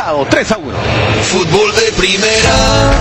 Curazao 3-1. Fútbol de primera.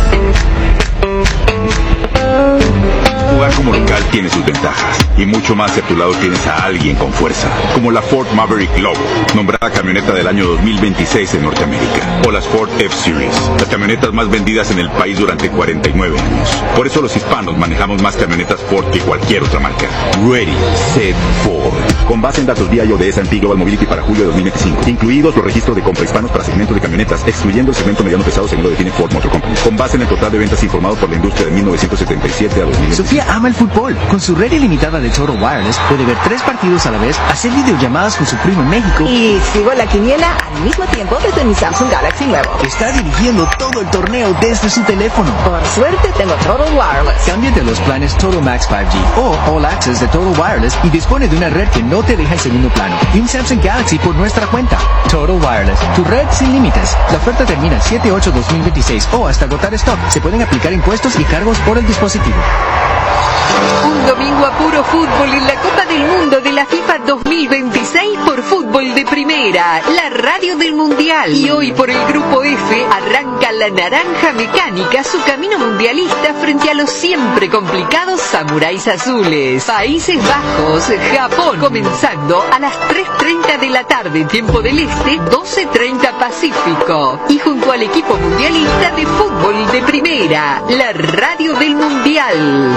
Jugar como local tiene sus ventajas, y mucho más si a tu lado tienes a alguien con fuerza, como la Ford Maverick Lobo, nombrada camioneta del año 2026 en Norteamérica, o las Ford F-Series, las camionetas más vendidas en el país durante 49 años. Por eso los hispanos manejamos más camionetas Ford que cualquier otra marca. Ready, Set, Ford. Con base en datos vía de S&P Global Mobility para julio de 2025, incluidos los registros de compra hispanos para segmento de camionetas, excluyendo el segmento mediano pesado según lo define Ford Motor Company, con base en el total de ventas informado por la industria de 1977 a 2025. Sofía ama el fútbol. Con su red ilimitada de Total Wireless puede ver 3 partidos a la vez, hacer videollamadas con su primo en México y sigo la quiniela al mismo tiempo desde mi Samsung Galaxy nuevo. Está dirigiendo todo el torneo desde su teléfono. Por suerte tengo Total Wireless. Cámbiate a los planes Total Max 5G o All Access de Total Wireless y dispone de una red que no te deja en segundo plano y un Samsung Galaxy por nuestra cuenta. Total Wireless, tu red sin límites. La oferta termina el 7/8/2026 o hasta agotar stock. Se pueden aplicar impuestos y cargos por el dispositivo. Un domingo a puro fútbol en la Copa del Mundo de la FIFA 2026 por Fútbol de Primera, la radio del Mundial. Y hoy por el Grupo F arranca la Naranja Mecánica su camino mundialista frente a los siempre complicados Samuráis Azules. Países Bajos, Japón, comenzando a las 3:30 de la tarde, tiempo del Este, 12:30 Pacífico. Y junto al equipo mundialista de Fútbol de Primera, la radio del Mundial.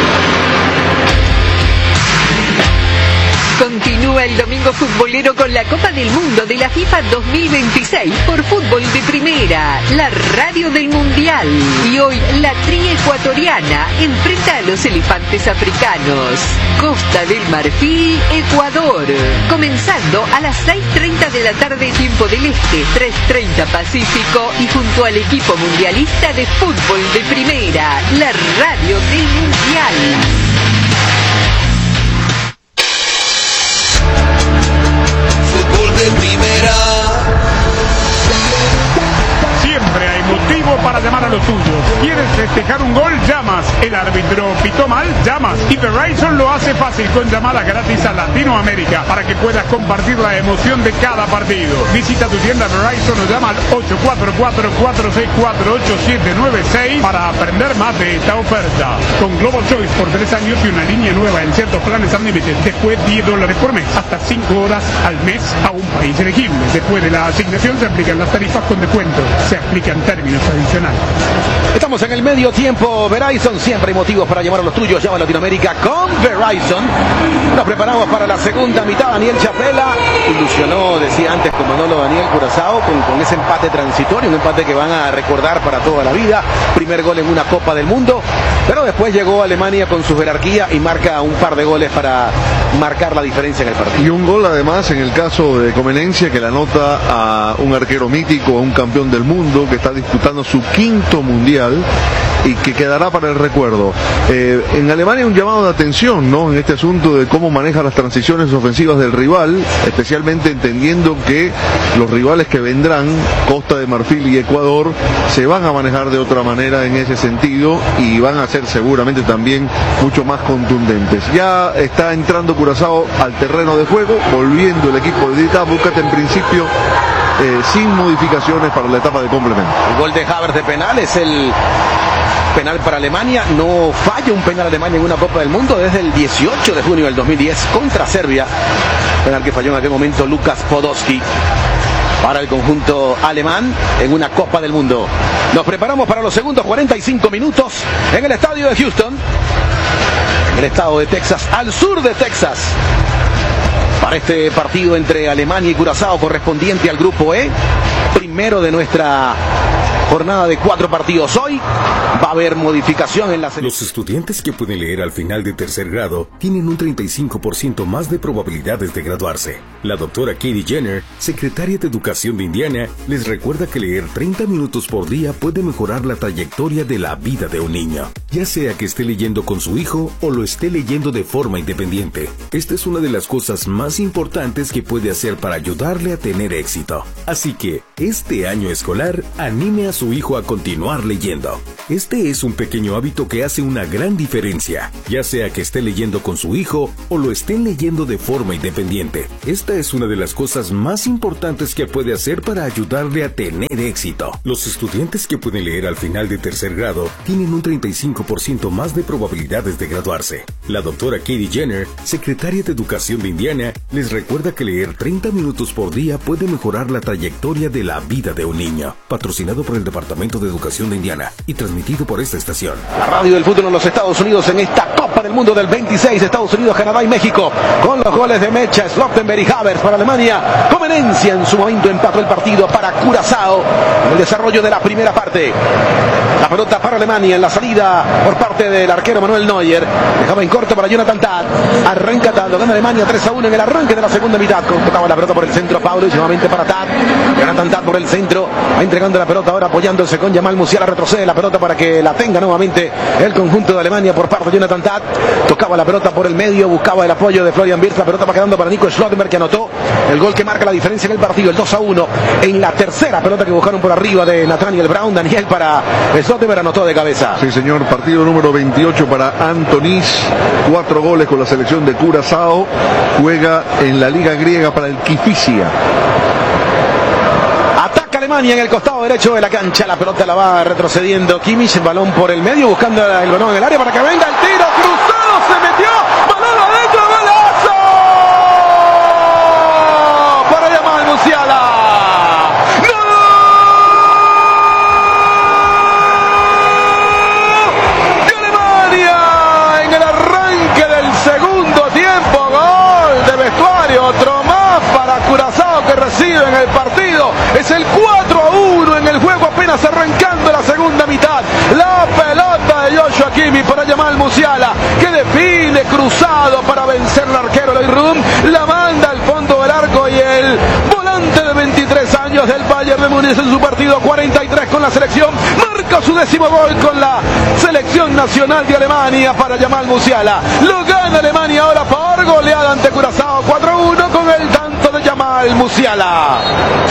Continúa el domingo futbolero con la Copa del Mundo de la FIFA 2026 por Fútbol de Primera, la radio del Mundial. Y hoy la tri ecuatoriana enfrenta a los elefantes africanos. Costa del Marfil, Ecuador. Comenzando a las 6:30 de la tarde, tiempo del Este, 3:30 Pacífico, y junto al equipo mundialista de Fútbol de Primera, la radio del Mundial. De primera. Siempre hay motivo para llamar a los tuyos. ¿Quieres festejar un gol? Llamas. El árbitro pitó mal, llamas. Y Verizon lo hace fácil con llamadas gratis a Latinoamérica para que puedas compartir la emoción de cada partido. Visita tu tienda Verizon o llama al 844-464-8796 para aprender más de esta oferta. Con Global Choice por 3 años y una línea nueva en ciertos planes Unlimited. Después $10 por mes, hasta 5 horas al mes a un país elegible. Después de la asignación se aplican las tarifas con descuento. Se aplican términos adicionales. Estamos en el medio tiempo. Verizon, siempre hay motivos para llamar a los tuyos. Llama a Latinoamérica con Verizon. Nos preparamos para la segunda mitad. Daniel Chapela ilusionó, decía antes, como Manolo Daniel Curazao, con ese empate transitorio, un empate que van a recordar para toda la vida. Primer gol en una Copa del Mundo, pero después llegó Alemania con su jerarquía y marca un par de goles para marcar la diferencia en el partido. Y un gol además en el caso de Comenencia, que la anota a un arquero mítico, a un campeón del mundo que está disputando su 5º mundial y que quedará para el recuerdo. En Alemania un llamado de atención, ¿no?, en este asunto de cómo maneja las transiciones ofensivas del rival, especialmente entendiendo que los rivales que vendrán, Costa de Marfil y Ecuador, se van a manejar de otra manera en ese sentido y van a ser seguramente también mucho más contundentes. Ya está entrando Curazao al terreno de juego, volviendo el equipo de Dita Búscate en principio sin modificaciones para la etapa de complemento. El gol de Havertz de penal es el penal para Alemania. No falla un penal Alemania en una Copa del Mundo desde el 18 de junio del 2010 contra Serbia. Penal que falló en aquel momento Lukas Podolski para el conjunto alemán en una Copa del Mundo. Nos preparamos para los segundos 45 minutos en el estadio de Houston, en el estado de Texas, al sur de Texas, para este partido entre Alemania y Curazao correspondiente al grupo E, primero de nuestra jornada de 4 partidos. Hoy va a haber modificación en la selección. Los estudiantes que pueden leer al final de tercer grado tienen un 35% más de probabilidades de graduarse. La doctora Katie Jenner, secretaria de Educación de Indiana, les recuerda que leer 30 minutos por día puede mejorar la trayectoria de la vida de un niño, ya sea que esté leyendo con su hijo o lo esté leyendo de forma independiente. Esta es una de las cosas más importantes que puede hacer para ayudarle a tener éxito. Así que, este año escolar, anime a su hijo a continuar leyendo. Este es un pequeño hábito que hace una gran diferencia, ya sea que esté leyendo con su hijo o lo estén leyendo de forma independiente. Esta es una de las cosas más importantes que puede hacer para ayudarle a tener éxito. Los estudiantes que pueden leer al final de tercer grado tienen un 35% más de probabilidades de graduarse. La doctora Katie Jenner, secretaria de Educación de Indiana, les recuerda que leer 30 minutos por día puede mejorar la trayectoria de la vida de un niño. Patrocinado por el Departamento de Educación de Indiana y transmitido por esta estación. La radio del fútbol en los Estados Unidos en esta Copa del Mundo del 26, Estados Unidos, Canadá y México, con los goles de Mecha, Slottenberg y Havertz para Alemania. Comenencia en su momento empató el partido para Curazao en el desarrollo de la primera parte. La pelota para Alemania en la salida por parte del arquero Manuel Neuer. Dejaba en corto para Jonathan Tah. Arranca Tah, lo gana Alemania 3-1 en el arranque de la segunda mitad. Tocaba la pelota por el centro Paulo y nuevamente para Tah. Jonathan Tah por el centro. Va entregando la pelota ahora apoyándose con Jamal Musiala. Retrocede la pelota para que la tenga nuevamente el conjunto de Alemania por parte de Jonathan Tah. Tocaba la pelota por el medio. Buscaba el apoyo de Florian Wirtz. La pelota va quedando para Nico Slottenberg, que anotó el gol que marca la diferencia en el partido. El 2-1 en la tercera pelota que buscaron por arriba de Nathaniel Brown. Daniel para Slottenberg anotó de cabeza. Sí, señor. Partido número 28 para Antonis. 4 goles con la selección de Curazao. Juega en la Liga Griega para el Kifisia. Ataca Alemania en el costado derecho de la cancha. La pelota la va retrocediendo Kimmich. El balón por el medio, buscando el balón en el área para que venga el tiro. Cruzado, se metió. Balón adentro, golazo. Para Jamal Musiala. Otro más para Curazao, que recibe en el partido. Es el 4-1 en el juego, apenas arrancando la segunda mitad. La pelota de Joshua Kimmich para Jamal Musiala, que define cruzado para vencer al arquero Loic Rum. La manda al fondo del arco y el volante de 23 años del Bayern de Múnich en su partido 43 con la selección marca su 10º gol con la selección nacional de Alemania para Jamal Musiala. Lo gana Alemania ahora por goleada ante Curazao 4-1 con el tanto de Jamal Musiala.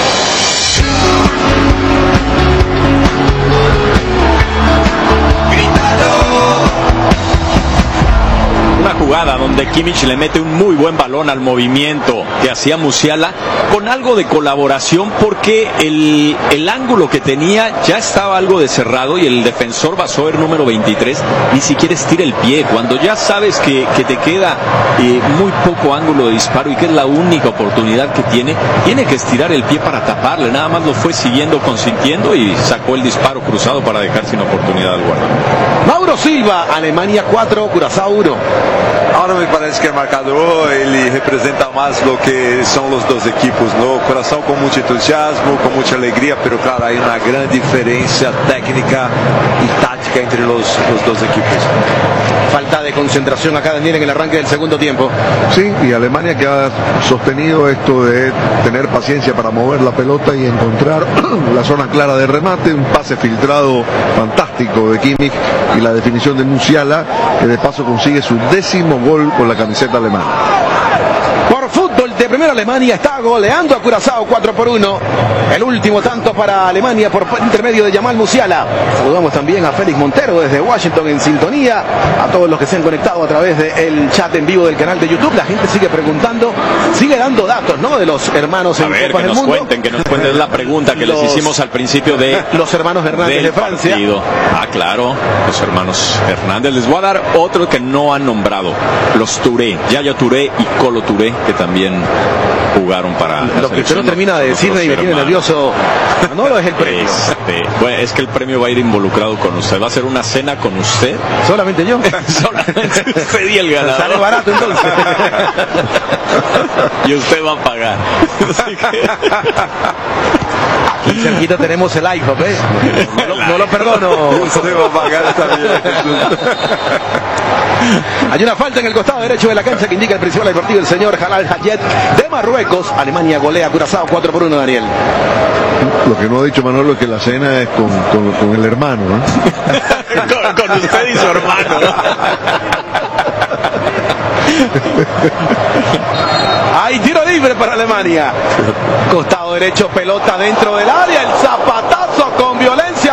Una jugada donde Kimmich le mete un muy buen balón al movimiento que hacía Musiala, con algo de colaboración, porque el ángulo que tenía ya estaba algo de cerrado y el defensor Basoer número 23 ni siquiera estira el pie. Cuando ya sabes que te queda muy poco ángulo de disparo y que es la única oportunidad que tiene que estirar el pie para taparle. Nada más lo fue siguiendo, consintiendo y sacó el disparo cruzado para dejar sin oportunidad al guardameta. Mauro Silva, Alemania 4, Curazao 1. Ahora me parece que el marcador ele representa más lo que son los dos equipos, ¿no? Corazón con mucho entusiasmo, con mucha alegría, pero claro, hay una gran diferencia técnica y táctica entre los dos equipos. Falta de concentración acá, Daniel, en el arranque del segundo tiempo. Sí, y Alemania que ha sostenido esto de tener paciencia para mover la pelota y encontrar la zona clara de remate, un pase filtrado fantástico de Kimmich y la definición de Musiala, que de paso consigue su 10º gol con la camiseta alemana. Por fútbol de primera, Alemania está goleando a Curazao 4-1. El último tanto para Alemania por intermedio de Jamal Musiala. Saludamos también a Félix Montero desde Washington en sintonía, a todos los que se han conectado a través del chat en vivo del canal de YouTube. La gente sigue preguntando, sigue dando datos, ¿no? De los hermanos en Copas del Mundo. Que nos cuenten la pregunta que les hicimos al principio de los hermanos Hernández de Francia. Partido. Ah, claro, los hermanos Hernández. Les voy a dar otro que no han nombrado, los Touré, Yaya Touré y Colo Touré, que también jugaron para lo que usted no termina de decirme y me tiene nervioso. No lo es el premio. Bueno, es que el premio va a ir involucrado con usted. Va a ser una cena con usted. ¿Solamente yo? Solamente usted y el ganador. Sale barato entonces. Y usted va a pagar. Así que... Aquí cerquita tenemos el IHOP, ¿eh? No lo perdono. Usted va a pagar también. Hay una falta en el costado derecho de la cancha que indica el principal del partido, el señor Jalal Hayet de Marruecos. Alemania golea a Curazao 4-1, Daniel. Lo que no ha dicho Manolo es que la cena es con el hermano, ¿no? con usted y su hermano, ¿no? Hay tiro libre para Alemania. Costado derecho, pelota dentro del área. El zapatazo con violencia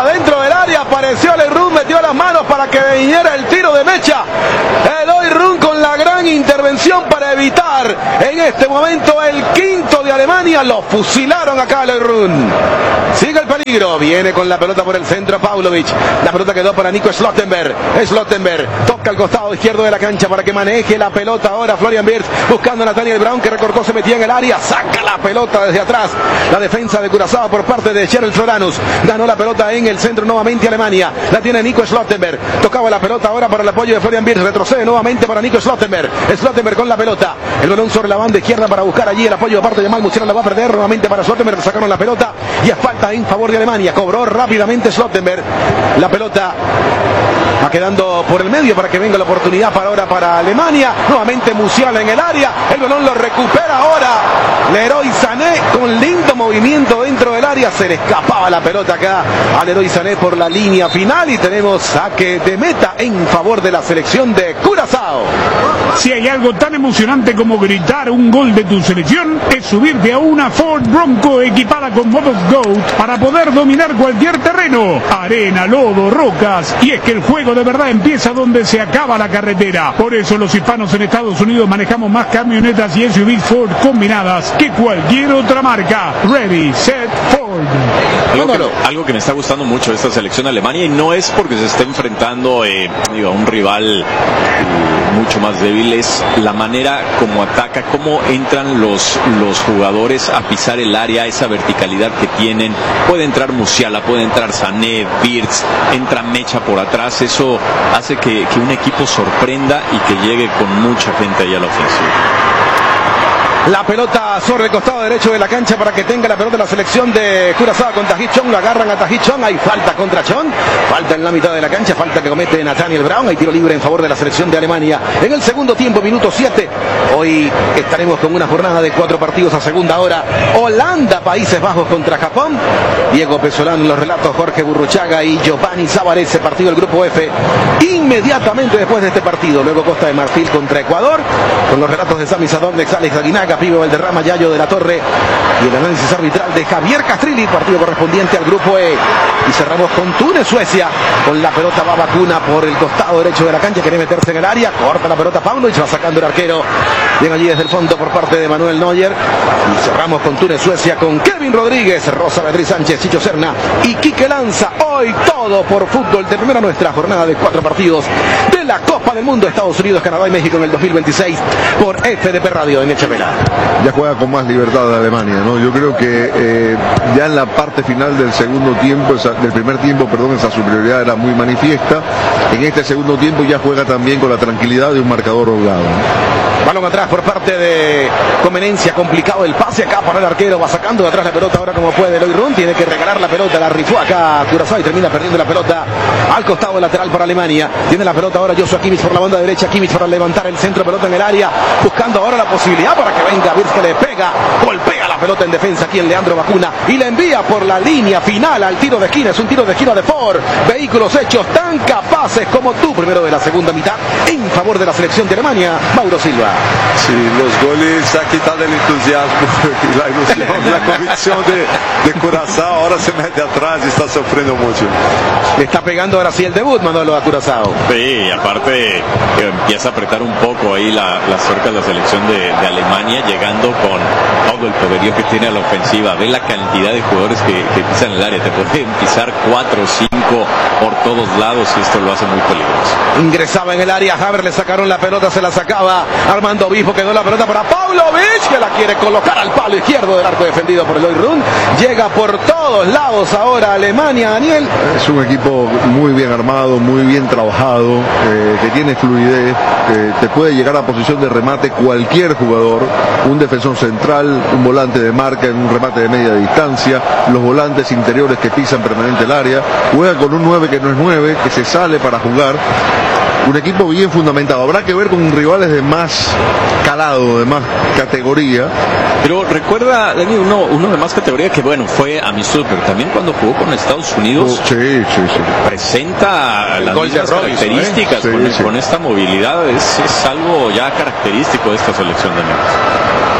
derecha. Eloy Run con la gran intervención para evitar en este momento el quinto de Alemania. Lo fusilaron acá a Eloy Run. Sigue el peligro. Viene con la pelota por el centro Pavlovic. La pelota quedó para Nico Slottenberg. Slottenberg toca al costado izquierdo de la cancha para que maneje la pelota ahora Florian Wirtz, buscando a Nathaniel Brown, que recortó, se metía en el área, saca la pelota desde atrás. La defensa de Curazao por parte de Cheryl Floranus. Ganó la pelota en el centro nuevamente Alemania. La tiene Nico Slottenberg. Tocaba la pelota ahora para el apoyo de Florian Wirtz. Retrocede nuevamente para Nico Slottenberg. Slottenberg con la pelota. El balón sobre la banda izquierda para buscar allí el apoyo de parte de Jamal Musiala. La va a perder nuevamente para Slottenberg. Sacaron la pelota y a falta en favor de Alemania. Cobró rápidamente Slottenberg. La pelota va quedando por el medio para que venga la oportunidad para ahora para Alemania. Nuevamente Musiala en el área. El balón lo recupera ahora Leroy Sané con lindo movimiento dentro del área. Se le escapaba la pelota acá a Leroy Sané por la línea final y tenemos saque de meta en favor de la selección de Curazao. Si hay algo tan emocionante como gritar un gol de tu selección, es subirte a una Ford Bronco equipada con modos GOAT para poder dominar cualquier terreno, arena, lodo, rocas, y es que el juego de verdad empieza donde se acaba la carretera. Por eso los hispanos en Estados Unidos manejamos más camionetas y SUVs Ford combinadas que cualquier otra marca. Ready, set, Ford. Algo que me está gustando mucho de esta selección Alemania, y no es porque se esté enfrentando a un rival mucho más débil, es la manera como ataca, cómo entran los jugadores a pisar el área, esa verticalidad que tienen. Puede entrar Musiala, puede entrar Sané, Wirtz, entra Mecha por atrás. Eso hace que un equipo sorprenda y que llegue con mucha gente ahí a la ofensiva. La pelota sobre el costado derecho de la cancha para que tenga la pelota la selección de Curazao con Tahith Chong. Lo agarran a Tahith Chong. Hay falta contra Chong. Falta en la mitad de la cancha. Falta que comete Nathaniel Brown. Hay tiro libre en favor de la selección de Alemania. En el segundo tiempo, minuto 7. Hoy estaremos con una jornada de 4 partidos a segunda hora. Holanda, Países Bajos contra Japón. Diego Pesolano en los relatos, Jorge Burruchaga y Giovanni Zavarese. Partido del grupo F. Inmediatamente después de este partido. Luego Costa de Marfil contra Ecuador. Con los relatos de Sami Sadovnex, Alex Aguinaga, Pibe Valderrama, Yayo de la Torre y el análisis arbitral de Javier Castrilli, partido correspondiente al grupo E. Y cerramos con Túnez, Suecia, con la pelota va Vacuna por el costado derecho de la cancha, quiere meterse en el área, corta la pelota Paulo y va sacando el arquero, bien allí desde el fondo por parte de Manuel Neuer. Y cerramos con Túnez, Suecia, con Kevin Rodríguez, Rosa Beatriz Sánchez, Chicho Serna y Quique Lanza. Hoy todo por fútbol, de primera nuestra jornada de 4 partidos de la Copa del Mundo, Estados Unidos, Canadá y México en el 2026 por FDP Radio en Echapela. Ya juega con más libertad de Alemania, ¿no? Yo creo que ya en la parte final del segundo tiempo, del primer tiempo, perdón, esa superioridad era muy manifiesta. En este segundo tiempo ya juega también con la tranquilidad de un marcador holgado, ¿no? Balón atrás por parte de Comenencia, complicado el pase acá para el arquero, va sacando de atrás la pelota ahora como puede Eloy Run, tiene que regalar la pelota, la rifó acá Curazao y termina perdiendo la pelota al costado lateral para Alemania. Tiene la pelota ahora Joshua Kimmich por la banda derecha, Kimmich para levantar el centro, pelota en el área, buscando ahora la posibilidad para que venga Wirtz, que le pega, golpea la pelota en defensa aquí en Leandro Vacuna y la envía por la línea final al tiro de esquina. Es un tiro de esquina de Ford, vehículos hechos tan capaces como tú, primero de la segunda mitad en favor de la selección de Alemania, Mauro Silva. Sí, los goles, aquí está el entusiasmo y la ilusión, la convicción de Curazao. Ahora se mete atrás y está sufriendo mucho. Le está pegando ahora sí el debut, Manolo, a Curazao. Sí, aparte empieza a apretar un poco ahí la cerca de la selección de Alemania, llegando con todo el poderío que tiene a la ofensiva. Ve la cantidad de jugadores que pisan el área. Te pueden pisar 4 o 5 por todos lados y esto lo hace muy peligroso. Ingresaba en el área Haber, le sacaron la pelota, se la sacaba Armando Obispo, quedó la pelota para Pavlovic, que la quiere colocar al palo izquierdo del arco defendido por Eloy Run. Llega por todos lados ahora Alemania, Daniel. Es un equipo muy bien armado, muy bien trabajado, que tiene fluidez, te puede llegar a posición de remate cualquier jugador, un defensor central, un volante de marca en un remate de media distancia, los volantes interiores que pisan permanente el área, juega con un 9 que no es 9, que se sale para jugar. Un equipo bien fundamentado. Habrá que ver con rivales de más calado, de más categoría. Pero recuerda, Dani, uno de más categoría que, bueno, fue amistoso, pero también cuando jugó con Estados Unidos, presenta las mismas características, con esta movilidad. Es algo ya característico de esta selección de México.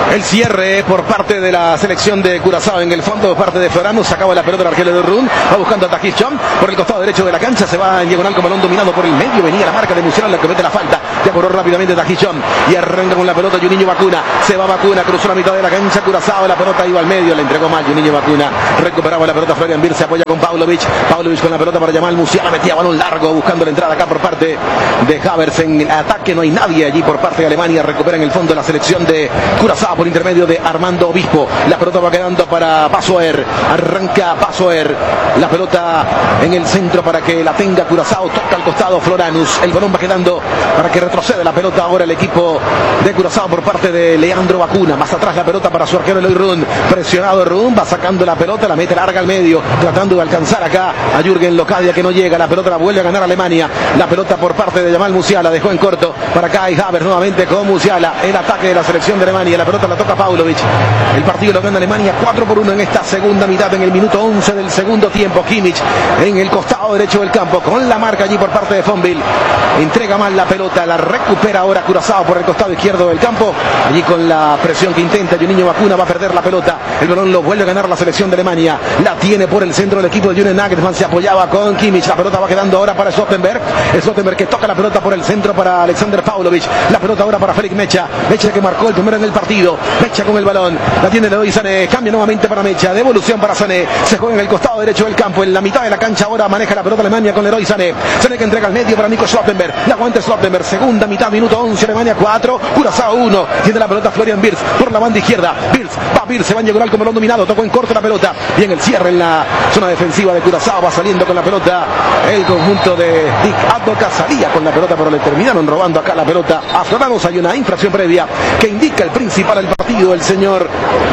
El cierre por parte de la selección de Curazao en el fondo por parte de Florano. Sacaba la pelota el arquero de Run. Va buscando a Tahir Chong por el costado derecho de la cancha. Se va en diagonal con balón dominado por el medio. Venía la marca de Musiala, la que comete la falta. Ya corrió rápidamente Tahir Chong y arranca con la pelota Juninho Bacuna. Se va Bacuna, cruzó la mitad de la cancha. Curazao, la pelota iba al medio. Le entregó mal Juninho Bacuna. Recuperaba la pelota Florian Wirtz. Se apoya con Pavlovic. Pavlovic con la pelota para Jamal Musiala. Metía balón largo buscando la entrada acá por parte de Havertz. En ataque no hay nadie allí por parte de Alemania. Recupera en el fondo la selección de Curazao por intermedio de Armando Obispo. La pelota va quedando para Passoer. Arranca Passoer. La pelota en el centro para que la tenga Curazao. Toca al costado Floranus. El balón va quedando para que retroceda la pelota ahora el equipo de Curazao por parte de Leandro Bacuna. Más atrás la pelota para su arquero Eloy Run. Presionado Run. Va sacando la pelota. La mete larga al medio. Tratando de alcanzar acá a Jürgen Locadia que no llega. La pelota la vuelve a ganar Alemania. La pelota por parte de Jamal Musiala. Dejó en corto para Kai Havertz nuevamente con Musiala. El ataque de la selección de Alemania. La pelota la toca Pavlovic. El partido lo gana Alemania 4-1 en esta segunda mitad. En el minuto 11 del segundo tiempo. Kimmich en el costado derecho del campo con la marca allí por parte de Fonville. Entrega mal la pelota. La recupera ahora Curazao por el costado izquierdo del campo. Allí con la presión que intenta Juninho Bacuna. Va a perder la pelota. El balón lo vuelve a ganar la selección de Alemania. La tiene por el centro del equipo de Julian Nagelsmann. Se apoyaba con Kimmich. La pelota va quedando ahora para Slottenberg. Slottenberg que toca la pelota por el centro para Alexander Pavlovic. La pelota ahora para Félix Mecha. Mecha que marcó el primero en el partido. Mecha con el balón. La tiene Leroy Sané. Cambia nuevamente para Mecha. Devolución para Sané. Se juega en el costado derecho del campo. En la mitad de la cancha ahora maneja la pelota Alemania con Leroy Sané. Sané que entrega al medio para Nico Slottenberg. La aguanta Slottenberg. Segunda mitad, minuto 11. Alemania 4. Curazao 1. Tiene la pelota Florian Wirtz por la banda izquierda. Wirtz se va a llegar con balón dominado. Tocó en corto la pelota. Bien el cierre en la zona defensiva de Curazao. Va saliendo con la pelota el conjunto de Dick Advocat. Salía con la pelota, pero le terminaron robando acá la pelota a Floramos. Hay una infracción previa que indica el principal del partido, el señor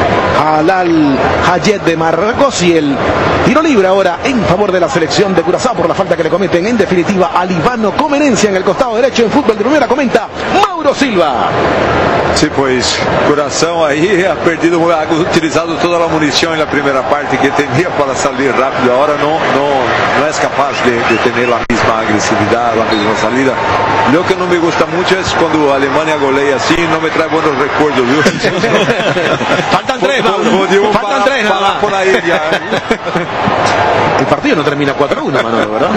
Halal Hayed de Marruecos, y el tiro libre ahora en favor de la selección de Curazao por la falta que le cometen en definitiva a Libano Comenencia en el costado derecho. En fútbol de primera comenta Mauro Silva. Sí, pues Curazao ahí ha perdido, ha utilizado toda la munición en la primera parte que tenía para salir rápido. Ahora no es capaz de tener la misma agresividad, la misma salida. Lo que no me gusta mucho es cuando Alemania golea así, no me trae buenos recuerdos. Faltan tres, faltan tres nada más. Por ahí ya. El partido no termina 4-1, Manolo, ¿verdad?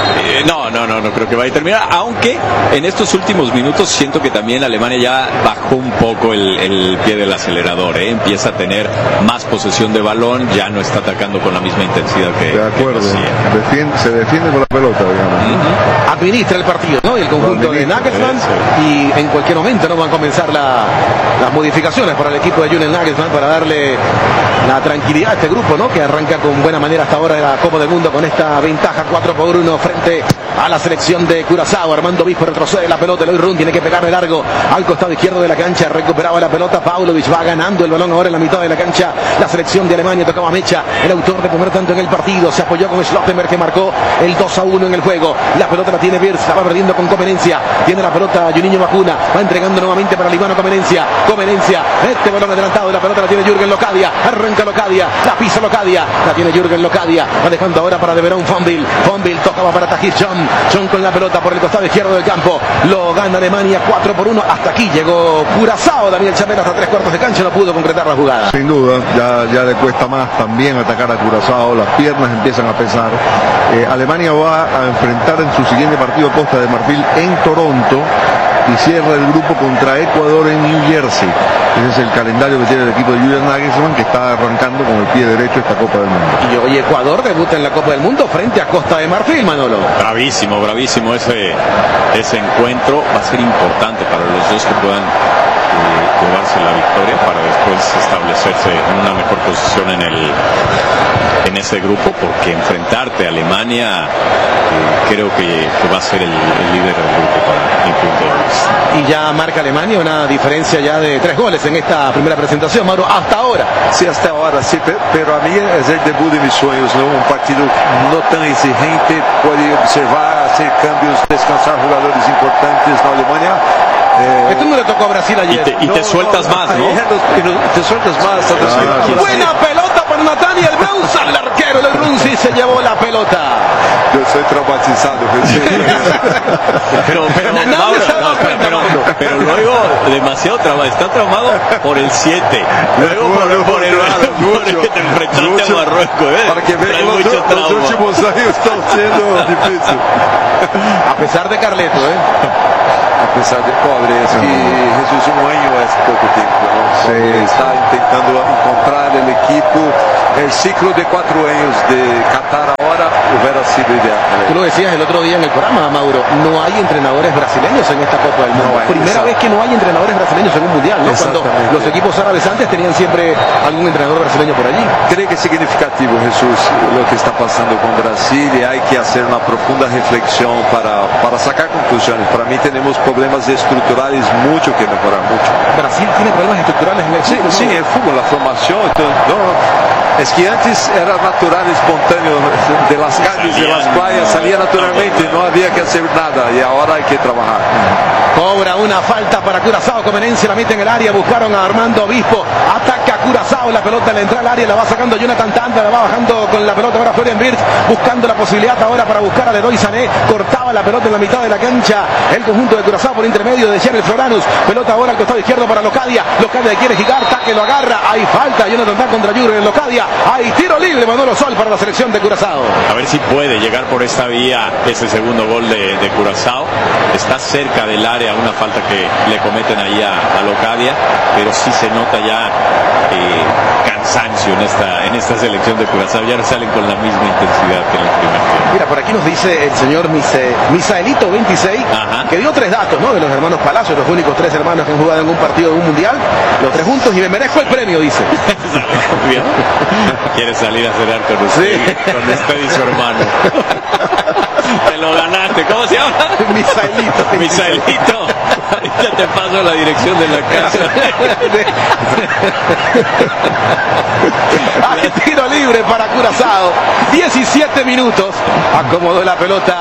No creo que vaya a terminar, aunque en estos últimos minutos siento que también Alemania ya bajó un poco el pie del acelerador, empieza a tener más posesión de balón, ya no está atacando con la misma intensidad que de acuerdo, se defiende con la pelota, digamos. Administra el partido, ¿no? Y el conjunto de Nagelsmann, y en cualquier momento no van a comenzar las modificaciones para el equipo de Julian Nagelsmann para darle la tranquilidad a este grupo, ¿no? Que arranca con buena manera hasta ahora de la Copa del Mundo con esta ventaja 4-1 frente a la selección de Curazao. Armando Obispo retrocede la pelota. Eloy Run tiene que pegarle largo al costado izquierdo de la cancha. Recuperaba la pelota Pavlovic. Va ganando el balón ahora en la mitad de la cancha. La selección de Alemania tocaba Mecha, el autor de primer tanto en el partido. Se apoyó con Slottenberg que marcó el 2-1 en el juego. La pelota la tiene Wirtz. La va perdiendo con Comenencia. Tiene la pelota Juninho Bacuna. Va entregando nuevamente para Libano Comenencia. Este balón adelantado. La pelota la tiene Jürgen Locadia. Arranca Locadia. La pisa Locadia. La tiene Jürgen Locadia. Va dejando ahora para De Verón Fonville. Fonville tocaba para Tahir Chong. Chong con la pelota por el costado izquierdo del campo. Lo gana Alemania 4-1. Hasta aquí llegó Curazao. Daniel Chapela hasta 3/4 de cancha. No pudo concretar la jugada. Sin duda, ya le cuesta más también atacar a Curazao. Las piernas empiezan a pesar. Alemania va a enfrentar en su siguiente partido a Costa de Marfil en Toronto y cierra el grupo contra Ecuador en New Jersey. Ese es el calendario que tiene el equipo de Julian Nagelsmann, que está arrancando con el pie derecho esta Copa del Mundo. Y hoy Ecuador debuta en la Copa del Mundo frente a Costa de Marfil, Manolo. Bravísimo ese encuentro. Va a ser importante para los dos que puedan llevarse la victoria para después establecerse en una mejor posición en ese grupo, porque enfrentarte a Alemania creo que va a ser el líder del grupo para mi punto de vista. Y ya marca Alemania una diferencia ya de 3 goles en esta primera presentación, Mauro, hasta ahora. Sí, hasta ahora, sí, pero a mí es el debut de mis sueños, ¿no? Un partido no tan exigente, puede observar, hacer cambios, descansar jugadores importantes en Alemania. Esto no le tocó a Brasil ayer. Y te sueltas más, ¿no? Te sueltas más. Buena pelota para Nathaniel Meusa, el arquero del Runzi se llevó la pelota. estoy traumatizado. pero luego demasiado traumado. Está traumado por el 7. Luego por el enfrentarte a Marruecos. Para que vean los últimos años están siendo difíciles. A pesar de Carleto, A pesar de pobre, es que Jesús, un año es poco tiempo, ¿no? Sí. Está intentando encontrar el equipo. El ciclo de 4 años de Qatar ahora hubiera sido ideal. Tú lo decías el otro día en el programa, Mauro, no hay entrenadores brasileños en esta Copa del Mundo. Primera vez que no hay entrenadores brasileños en un mundial, ¿no? Cuando los equipos árabes antes tenían siempre algún entrenador brasileño por allí. Creo que es significativo, Jesús, lo que está pasando con Brasil, y hay que hacer una profunda reflexión para sacar conclusiones. Para mí tenemos problemas estructurales mucho que mejorar, mucho. Brasil tiene problemas estructurales en el fútbol. Sí, en el fútbol, la formación, es que antes era natural, espontáneo, de las calles, de las playas, salía naturalmente, no había que hacer nada, y ahora hay que trabajar. Cobra una falta para Curazao, Comenense la mete en el área, buscaron a Armando Obispo, ataca Curazao, la pelota le entra al área, la va sacando Jonathan Tanda, la va bajando con la pelota ahora Florian Wirtz, buscando la posibilidad ahora para buscar a Leroy Sané, cortaba la pelota en la mitad de la cancha, el conjunto de Curazao por intermedio de Gianel Floranus, pelota ahora al costado izquierdo para Locadia quiere girar, Taque lo agarra, hay falta, Jonathan Tanda contra Jurgen Locadia, hay tiro libre, Manolo Sol para la selección de Curazao. A ver si puede llegar por esta vía ese segundo gol de Curazao. Está cerca del área, una falta que le cometen ahí a Locadia, pero sí se nota ya cansancio en esta selección de Curazao. Ya no salen con la misma intensidad que en el primer tiempo. Mira, por aquí nos dice el señor Misaelito 26, que dio 3 datos, ¿no? De los hermanos Palacios, los únicos 3 hermanos que han jugado en un partido de un mundial, los 3 juntos, y me merezco el premio, dice. Bien. Quiere salir a cenar con usted, con usted y su hermano. Te lo ganaste. ¿Cómo se llama? Misaelito. Ahorita te paso la dirección de la casa. Hay tiro libre para Curazao. 17 minutos. Acomodó la pelota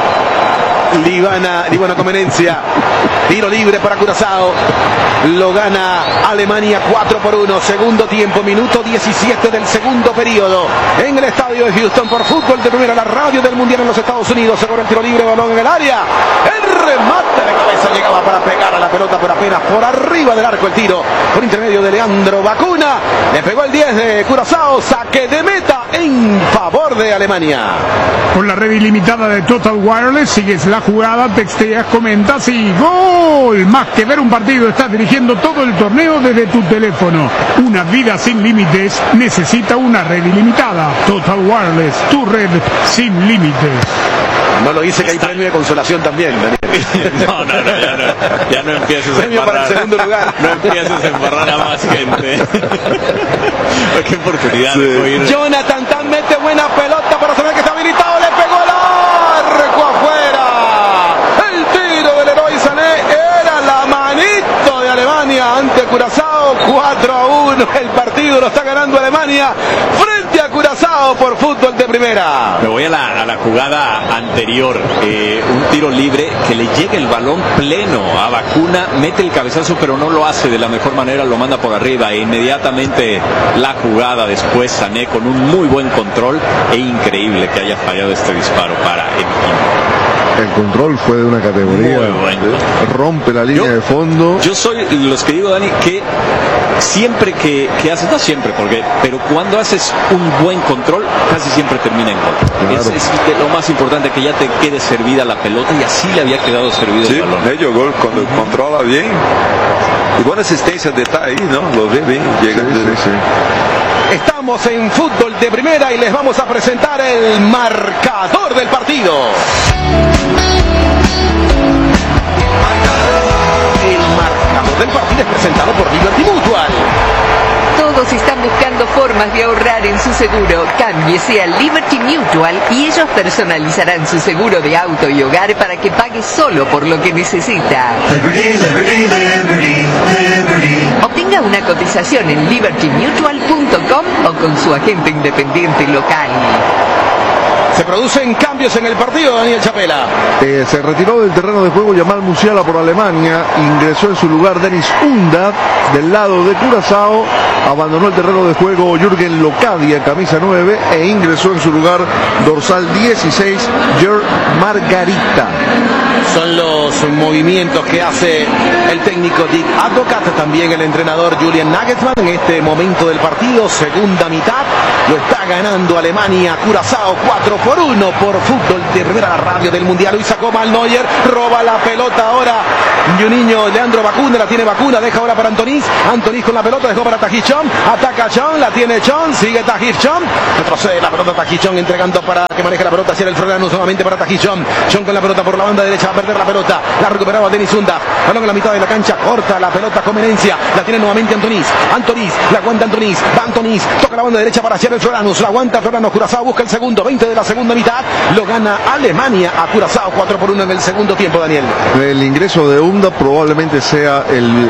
Líbano Comenencia. Tiro libre para Curazao. Lo gana Alemania 4-1. Segundo tiempo, minuto 17 del segundo periodo. En el estadio de Houston por Fútbol de Primera, la radio del Mundial en los Estados Unidos. Se corre el tiro libre, balón en el área. El remate de cabeza llegaba para pegar a la pelota, pero apenas por arriba del arco el tiro. Por intermedio de Leandro Bacuna. Le pegó el 10 de Curazao. Saque de meta en favor de Alemania. Con la red ilimitada de Total Wireless, sigues la jugada, texteas, comentas y ¡gol! Más que ver un partido, estás dirigiendo todo el torneo desde tu teléfono. Una vida sin límites necesita una red ilimitada. Total Wireless, tu red sin límites. No lo hice, que hay premio de consolación también, Daniel. No, ya no empieces a premio para el segundo lugar. No empieces a embarrar a más gente. Qué oportunidad de oír. Jonathan Tan mete buena pelota para saber que está habilitado, le pegó el arco afuera. El tiro del Leroy Sané era la manito de Alemania ante Curazao. 4-1, el partido lo está ganando Alemania frente a Curazao por Fútbol de Primera. Me voy a la jugada anterior, un tiro libre que le llega el balón pleno a Bacuna, mete el cabezazo pero no lo hace de la mejor manera, lo manda por arriba e inmediatamente la jugada después Sané con un muy buen control, e increíble que haya fallado este disparo para el equipo. El control fue de una categoría. Muy bueno. Rompe la línea de fondo. Yo soy los que digo, Dani, que siempre que haces, no siempre, pero cuando haces un buen control, casi siempre termina en gol. Claro. Es lo más importante, que ya te quede servida la pelota, y así le había quedado servido el balón. Medio gol cuando controla bien. Y buena asistencia de ahí, ¿no? Lo ve bien, llega. Sí. Estamos en Fútbol de Primera y les vamos a presentar el marcador del partido. El marcador del partido es presentado por Liberty Mutual. Todos están buscando formas de ahorrar en su seguro. Cámbiese a Liberty Mutual y ellos personalizarán su seguro de auto y hogar para que pague solo por lo que necesita. Obtenga una cotización en libertymutual.com o con su agente independiente local. Se producen cambios en el partido, Daniel Chapela. Se retiró del terreno de juego Jamal Musiala por Alemania, ingresó en su lugar Dennis Undav del lado de Curazao, abandonó el terreno de juego Jürgen Locadia, camisa 9, e ingresó en su lugar dorsal 16, Jörg Margarita. Son los movimientos que hace el técnico Dick Advocat, también el entrenador Julian Nagelsmann en este momento del partido, segunda mitad. Lo está ganando Alemania, Curazao 4-1 por Fútbol de Primera, la radio del Mundial. Hoy sacó mal Neuer, roba la pelota ahora Juninho, Leandro Bacuna, la tiene Bacuna, deja ahora para Antonís. Antonís con la pelota, dejó para Tajichón, ataca Chon, la tiene Chon, sigue Tajichón, retrocede la pelota Tajichón, entregando para que maneje la pelota hacia el Floriano, nuevamente para Tajichón. Chon con la pelota por la banda derecha, va a perder la pelota, la recuperaba Dennis Undav, balón en la mitad de la cancha, corta la pelota Comenencia, la tiene nuevamente Antonís, la aguanta Antonís, va Antonís, toca la banda derecha para hacia el Floriano, la aguanta Floriano, Curazao busca el segundo, 20 de la segunda mitad, lo gana Alemania a Curazao 4-1 en el segundo tiempo, Daniel. El ingreso de Undav probablemente sea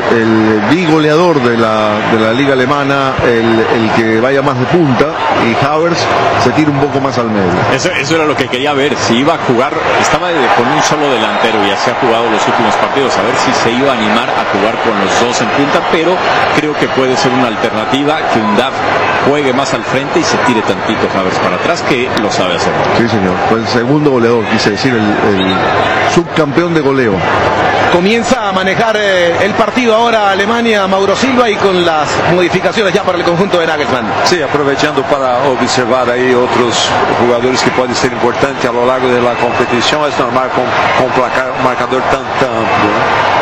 el bigoleador de la liga alemana, el que vaya más de punta, y Havertz se tira un poco más al medio. Eso era lo que quería ver, si iba a jugar, estaba con un solo delantero y así ha jugado los últimos partidos, a ver si se iba a animar a jugar con los dos en punta, pero creo que puede ser una alternativa que Undav juegue más al frente y se tire tantito Havertz para atrás, que lo sabe hacer. Sí, señor, fue el segundo goleador, quise decir, el subcampeón de goleo. Comienza a manejar el partido ahora Alemania, Mauro Silva, y con las modificaciones ya para el conjunto de Nagelsmann. Sí, aprovechando para observar ahí otros jugadores que pueden ser importantes a lo largo de la competición. Es normal con un marcador tan amplio, ¿no?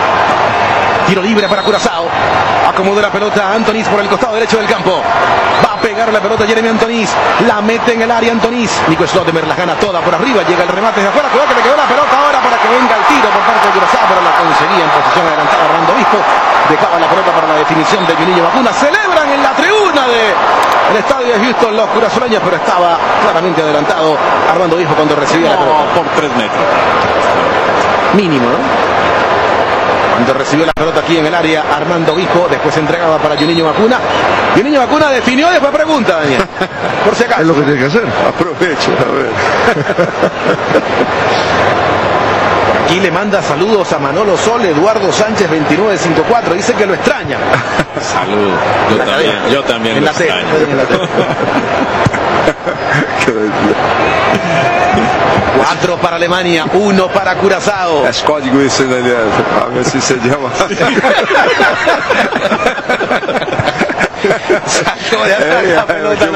Tiro libre para Curazao. Acomodó la pelota a Antonís por el costado derecho del campo. Va a pegar la pelota Jeremy Antonís. La mete en el área Antonís. Nico Slottemer la gana toda por arriba. Llega el remate de afuera. Cuidado que le quedó la pelota ahora para que venga el tiro por parte de Curazao, pero la conseguía en posición adelantada Armando Obispo. Dejaba la pelota para la definición de Juninho Bacuna. Celebran en la tribuna del estadio de Houston los curazoleños, pero estaba claramente adelantado Armando Obispo cuando recibía la pelota. Por 3 metros. Mínimo, ¿no? Cuando recibió la pelota aquí en el área, Armando Obispo, después entregaba para Juninho Bacuna. Juninho Bacuna definió y después pregunta, Daniel. Por si acaso. Es lo que tiene que hacer. Aprovecho, a ver. Aquí le manda saludos a Manolo Sol, Eduardo Sánchez 2954, dice que lo extraña. Saludos, yo también lo extraño. 4 para Alemania, 1 para Curazao. Es código eso, Daniel. A ver si se llama. Sacó de atrás la pelota,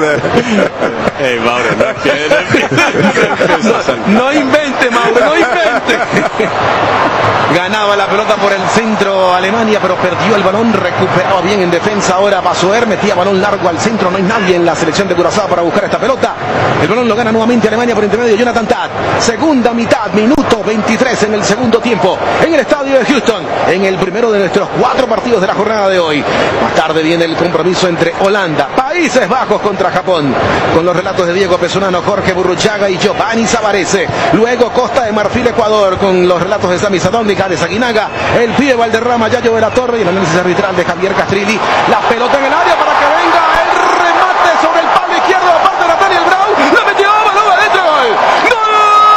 no invente, Mauro, no invente. Ganaba la pelota por el centro Alemania, pero perdió el balón, recuperaba bien en defensa ahora Basoer, metía balón largo al centro, no hay nadie en la selección de Curazao para buscar esta pelota. El balón lo gana nuevamente Alemania por intermedio de Jonathan Tah. Segunda mitad, minuto 23 en el segundo tiempo, en el estadio de Houston, en el primero de nuestros 4 partidos de la jornada de hoy. Más tarde viene el compromiso entre Holanda, Países Bajos contra Japón, con los relatos de Diego Pesunano, Jorge Burruchaga y Giovanni Savarese. Luego Costa de Marfil, Ecuador, con los relatos de Sami Sadovnik, de Aguinaga, el pibe Valderrama, Yayo de la Torre, y el análisis arbitral de Javier Castrilli. La pelota en el área para que venga el remate sobre el palo izquierdo de parte de Nathaniel Brown. La metió, balón adentro, gol. ¡Gol!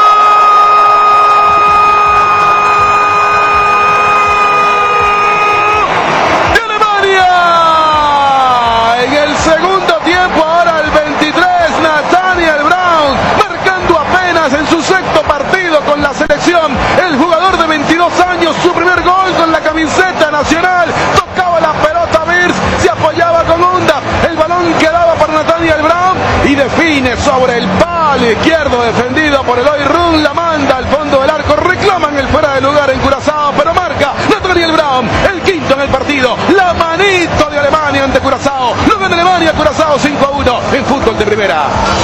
¡De Alemania! En el segundo tiempo, ahora el 23, Nathaniel Brown, marcando apenas en su sexto partido con la selección. El jugador de 22 años, su primer gol con la camiseta nacional. Tocaba la pelota Virs, se apoyaba con Undav. El balón quedaba para Nathaniel Brown y define sobre el palo izquierdo defendido por Eloy Run. La manda al fondo del arco. Reclaman el fuera de lugar en Curazao, pero marca Nathaniel Brown, el quinto en el partido. La manito de Alemania ante Curazao. Lo gana Alemania, Curazao 5-1 en Fútbol de Primera.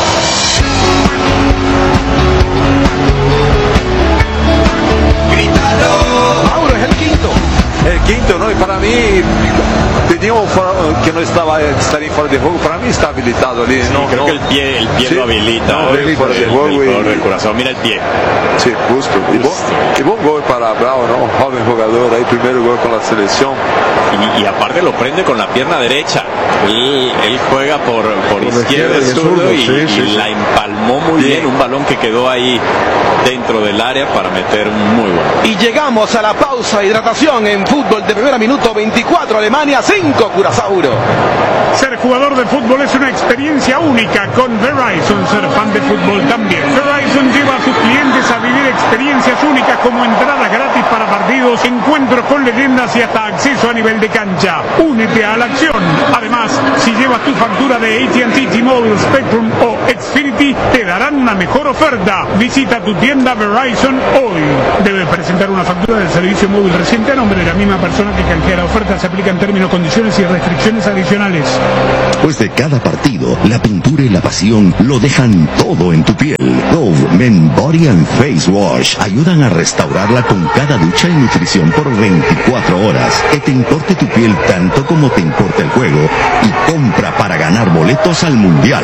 Mauro es el quinto. El quinto, ¿no? Y para mí, pedimos que no estaría fuera de juego, para mí está habilitado. habilitado ali. Sí, creo que el pie sí, lo habilita. El jugador del Curazao. Mira el pie. Sí, justo. Y buen gol para Brown, ¿no? Un joven jugador, ahí primer gol con la selección. Y aparte lo prende con la pierna derecha. Él juega por izquierda, zurdo y la empalmó muy bien. Un balón que quedó ahí dentro del área para meter un muy bueno. Y llegamos a la pausa, hidratación en fútbol de primera, minuto 24, Alemania 5, Curazao 1. Ser jugador de fútbol es una experiencia única con Verizon. Ser fan de fútbol también. Verizon lleva a sus clientes a vivir experiencias únicas como entradas gratis para partidos, encuentros con leyendas y hasta acceso a nivel de cancha. Únete a la acción. Además, si llevas tu factura de AT&T, T-Mobile, Spectrum o Xfinity, te darán una mejor oferta. Visita tu tienda Verizon hoy. Debe presentar una factura del servicio móvil reciente a nombre de la misma persona que canjea la oferta. Se aplican términos, condiciones y restricciones adicionales. Después de cada partido, la pintura y la pasión lo dejan todo en tu piel. Dove Men Body and Face Wash ayudan a restaurarla con cada ducha y nutrición por 24 horas. Que te importe tu piel tanto como te importa el juego, y compra para ganar boletos al Mundial.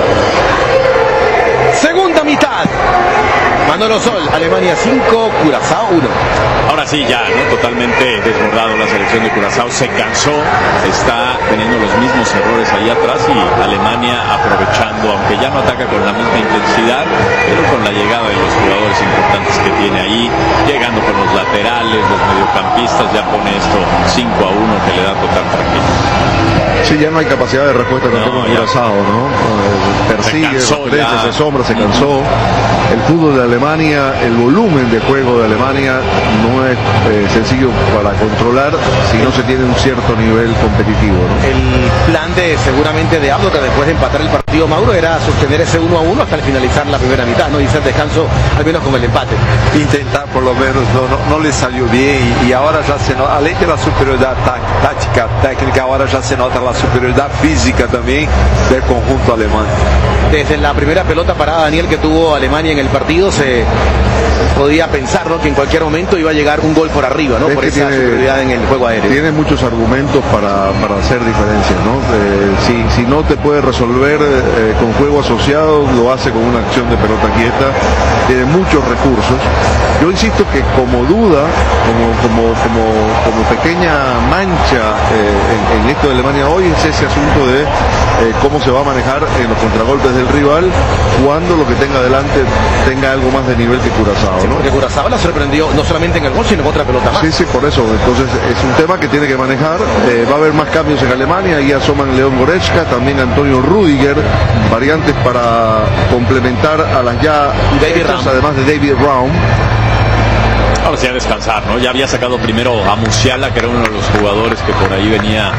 Segunda mitad. Manolo Sol, Alemania 5, Curazao 1. Ahora sí, ya, ¿no? Totalmente desbordado la selección de Curazao, se cansó, está teniendo los mismos errores ahí atrás y Alemania aprovechando, aunque ya no ataca con la misma intensidad, pero con la llegada de los jugadores importantes que tiene ahí, llegando con los laterales, los mediocampistas, ya pone esto 5-1 que le da total tranquilidad. Sí, ya no hay capacidad de respuesta tampoco en Curazao, ¿no? Persigue, se sombra, se cansó. El fútbol de Alemania, el volumen de juego de Alemania no es sencillo para controlar si no se tiene un cierto nivel competitivo, ¿no? El plan seguramente de Abdo, que después de empatar el partido, Mauro, era sostener ese 1-1 hasta el finalizar la primera mitad, ¿no? Y hacer descanso al menos con el empate. Intentar por lo menos, no le salió bien y ahora ya se nota, além de la superioridad táctica, técnica, ahora ya se nota la superioridad física también del conjunto alemán. Desde la primera pelota parada, Daniel, que tuvo Alemania en el partido, se podía pensar, ¿no?, que en cualquier momento iba a llegar un gol por arriba, ¿no? Por esa superioridad en el juego aéreo. Tiene muchos argumentos para hacer diferencias, ¿no? Si no te puede resolver con juego asociado, lo hace con una acción de pelota quieta. Tiene muchos recursos. Yo insisto que como duda, como pequeña mancha en esto de Alemania hoy, es ese asunto de cómo se va a manejar en los contragolpes del rival cuando lo que tenga delante tenga algo más de nivel que Curazao, ¿no? Sí, porque Curazao la sorprendió no solamente en el gol, sino en otra pelota más. Sí, por eso. Entonces es un tema que tiene que manejar. Va a haber más cambios en Alemania. Ahí asoman Leon Goretzka, también Antonio Rüdiger, variantes para complementar a las ya hechas, además de David Raum. Ahora sí a descansar, ¿no? Ya había sacado primero a Musiala, que era uno de los jugadores que por ahí venía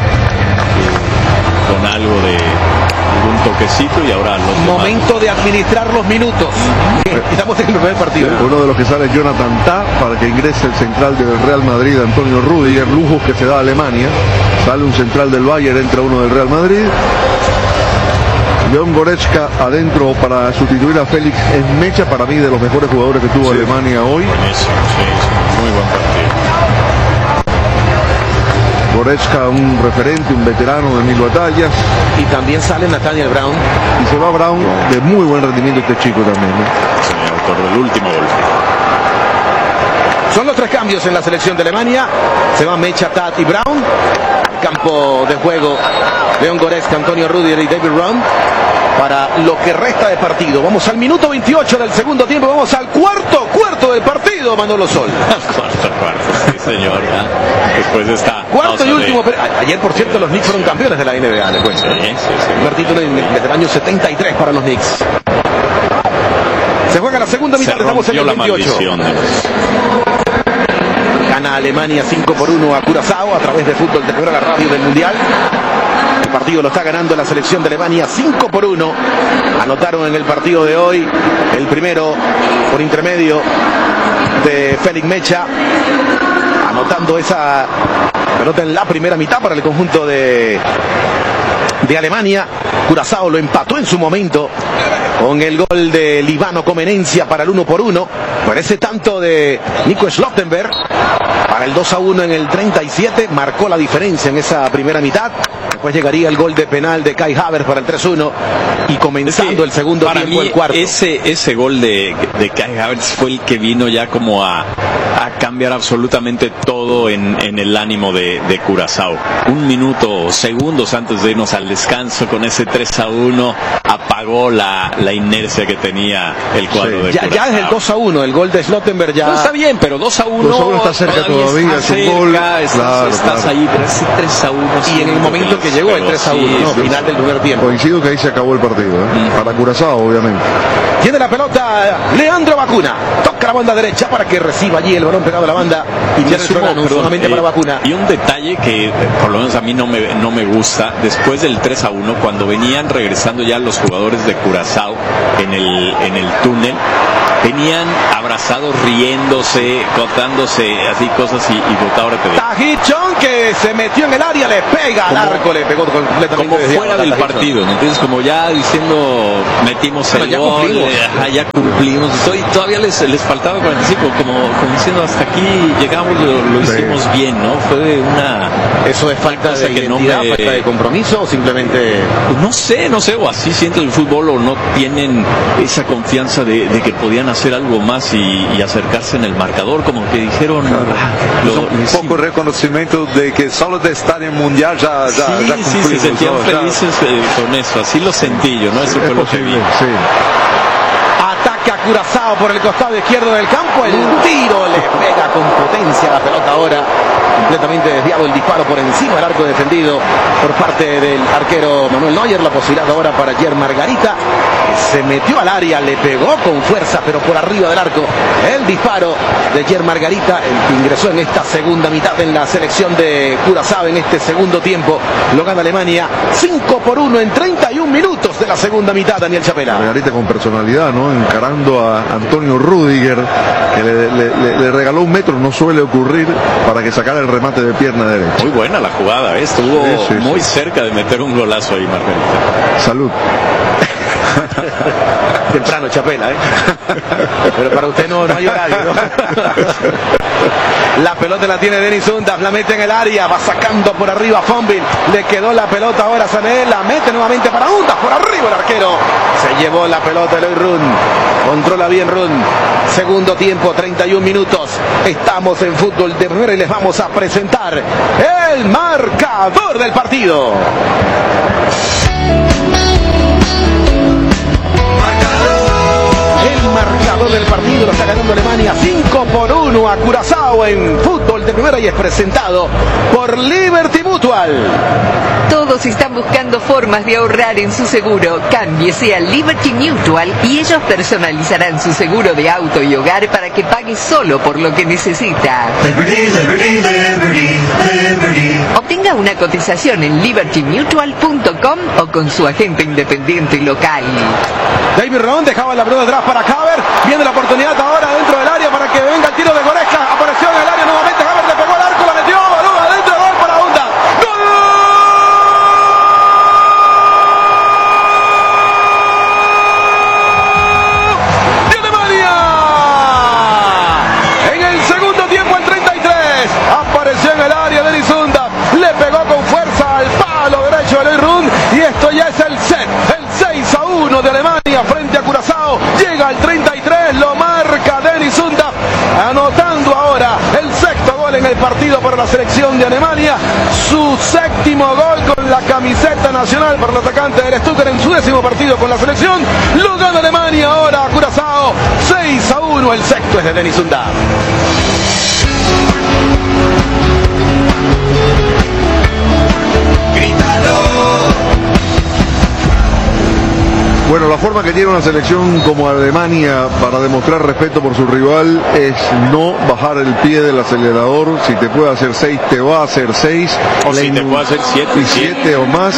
con algo de algún toquecito, y ahora los momento de administrar los minutos. Estamos en el primer partido. Uno de los que sale es Jonathan Tah para que ingrese el central del Real Madrid, Antonio Rüdiger. Lujos que se da a Alemania. Sale un central del Bayern, entra uno del Real Madrid. Leon Goretzka adentro para sustituir a Félix Esmecha, para mí de los mejores jugadores que tuvo Alemania hoy. Muy buen partido. Goretzka, un referente, un veterano de 1000 batallas. Y también sale Nathaniel Brown. Y se va Brown, de muy buen rendimiento este chico también, ¿no? Sí, autor del último gol. Son los tres cambios en la selección de Alemania. Se van Mecha, Tat y Brown. Campo de juego, Leon Goretzka, Antonio Rüdiger y David Raum. Para lo que resta de partido. Vamos al minuto 28 del segundo tiempo. Vamos al cuarto del partido, Manolo Sol. cuarto, sí señor. ¿Ya? Después está cuarto y último. Ayer, por cierto, los Knicks fueron campeones de la NBA. Después. Sí. Primer título desde el año 73 para los Knicks. Se juega la segunda mitad. Estamos en el 28. Gana Alemania 5-1 a Curazao a través de Fútbol de Primera, la radio del Mundial. El partido lo está ganando la selección de Alemania 5-1. Anotaron en el partido de hoy el primero por intermedio de Félix Mecha, anotando esa pelota en la primera mitad para el conjunto de Alemania. Curazao lo empató en su momento con el gol de Líbano Comenencia para el 1-1. Por ese tanto de Nico Schlottenberg para el 2-1 en el 37. Marcó la diferencia en esa primera mitad. Después llegaría el gol de penal de Kai Havertz para el 3-1 y comenzando el segundo para tiempo, mí, el cuarto. Ese gol de Kai Havertz fue el que vino ya como a cambiar absolutamente todo en el ánimo de Curazao. Un minuto, segundos antes de irnos al descanso, con ese 3-1 apagó la inercia que tenía el cuadro de Curazao. Ya desde el 2-1, el gol de Slottenberg ya... No, está bien, pero 2-1 está cerca todavía, es un gol. Estás ahí, pero ese 3-1... Y en el momento que llegó el 3-1, sí, final del primer tiempo. Coincido que ahí se acabó el partido, para Curazao, obviamente. Tiene la pelota Leandro Bacuna, toca la banda derecha para que reciba allí el balón pegado a la banda y tiene solamente para Bacuna. Y un detalle que por lo menos a mí no me gusta, después del 3-1, cuando venían regresando ya los jugadores de Curazao en el túnel, venían abrazados, riéndose, contándose así cosas y ahora te digo. Tajichón que se metió en el área, le pega al arco, le pegó completamente como fuera del partido, ¿no? Entonces como ya diciendo metimos el gol, ya cumplimos, y todavía les faltaba 45, como diciendo hasta aquí llegamos, lo hicimos bien, ¿no? Fue una... ¿Eso es falta de identidad, falta de compromiso o simplemente...? No sé, o así sienten el fútbol o no tienen esa confianza de que podían hacer algo más y acercarse en el marcador, como que dijeron un poco reconocimiento de que solo de estar en mundial ya cumplimos. Sí, se sentían felices con eso, así lo sentí yo, ¿no? Eso fue lo que vi. Sí. Ataca Curazao por el costado izquierdo del campo, el tiro le pega con potencia a la pelota ahora, completamente desviado el disparo por encima del arco defendido por parte del arquero Manuel Neuer. La posibilidad ahora para Jer Margarita, que se metió al área, le pegó con fuerza pero por arriba del arco. El disparo de Jer Margarita, el que ingresó en esta segunda mitad en la selección de Curazao en este segundo tiempo. Lo gana Alemania 5-1 en 31 minutos de la segunda mitad. Daniel Chapela. Margarita con personalidad, ¿no? Encarando a Antonio Rüdiger, que le regaló un metro, no suele ocurrir, para que sacara el remate de pierna derecha. Muy buena la jugada, estuvo muy cerca de meter un golazo ahí, Margarita. Salud. Temprano, Chapela, pero para usted no hay horario, ¿no? La pelota la tiene Denis Undav, la mete en el área, va sacando por arriba Fonville, le quedó la pelota ahora a Sané, la mete nuevamente para Undav, por arriba el arquero, se llevó la pelota Eloy Run, controla bien Run. Segundo tiempo, 31 minutos, estamos en fútbol de primera y les vamos a presentar el marcador del partido. El marcador del partido lo está ganando Alemania 5-1 a Curazao en fútbol de primera y es presentado por Liberty Mutual. Todos están buscando formas de ahorrar en su seguro. Cámbiese a Liberty Mutual y ellos personalizarán su seguro de auto y hogar para que pague solo por lo que necesita. Obtenga una cotización en libertymutual.com o con su agente independiente local. David Ron dejaba la pelota atrás para Havertz. Viene la oportunidad ahora dentro del área para que venga el tiro de Goretzka. Apareció en el área nuevamente. Havertz le pegó al arco, la metió. Balón adentro, gol para Undav. ¡Gol! ¡De Alemania! En el segundo tiempo, el 33. Apareció en el área Denis Undav. Le pegó con fuerza al palo derecho de Eloy Run. Y esto ya es el set. El 6-1 de Alemania frente a Curazao. Llega al 33, lo marca Denis Undav, anotando ahora el sexto gol en el partido para la selección de Alemania, su séptimo gol con la camiseta nacional para el atacante del Stuttgart en su 10º partido con la selección. Lo gana Alemania ahora a Curazao 6-1, el sexto es de Denis Undav. Bueno, la forma que tiene una selección como Alemania para demostrar respeto por su rival es no bajar el pie del acelerador. Si te puede hacer 6, te va a hacer 6. O si te puede hacer 7. 7 o más.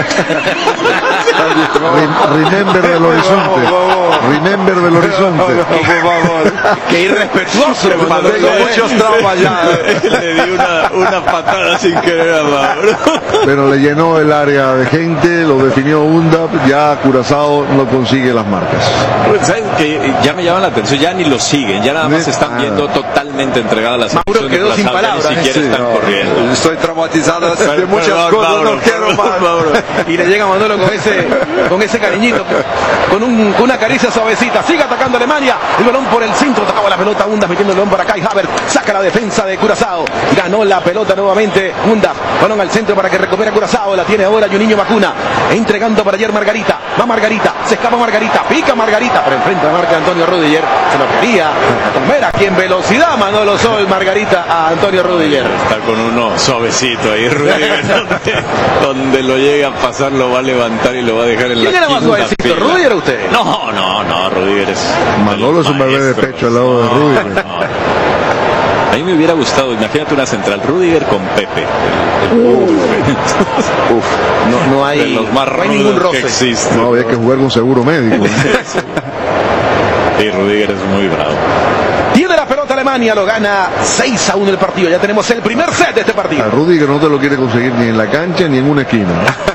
Remember del horizonte. Remember del horizonte. Qué irrespetuoso. Tengo muchos traumas ya. Le di una patada sin querer a Mauro. Pero le llenó el área de gente, lo definió Undav. Ya Curazao no consigue las marcas. Pues, ¿sabes que ya me llama la atención? Ya ni lo siguen, ya nada más están viendo totalmente entregadas las Mauro quedó sin palabras, ni siquiera están corriendo. Estoy traumatizado de muchas cosas, Mauro, no quiero más. Mauro. Y le llega Manolo con ese cariñito, con una caricia suavecita. Sigue atacando Alemania. El balón por el centro, tocaba la pelota Undas, metiendo el balón para Kai Havertz. Saca la defensa de Curazao. Ganó la pelota nuevamente Undas. Balón al centro para que recupere Curazao. La tiene ahora Juninho Macuna. Entregando para ayer Margarita. Va Margarita. Se escapa Margarita. Pica Margarita. Pero enfrente la marca de Antonio Rudiger. Se lo quería comer aquí en velocidad. Manolo Sol Margarita a Antonio Rudiger. Está con uno suavecito ahí, Rudiger. donde lo llega a pasar lo va a levantar y lo va a dejar en la quinta fila. ¿Quién era más suavecito, Rudiger o usted? No, Rudiger es... Manolo es un bebé de pecho al lado de Rudiger. A mí me hubiera gustado, imagínate una central, Rudiger con Pepe. No hay, de los más no hay ningún roce. que existen. No, había que jugar con seguro médico. Y Rudiger es muy bravo. Tiene la pelota Alemania, lo gana 6-1 el partido. Ya tenemos el primer set de este partido. A Rudiger no te lo quiere conseguir ni en la cancha ni en una esquina.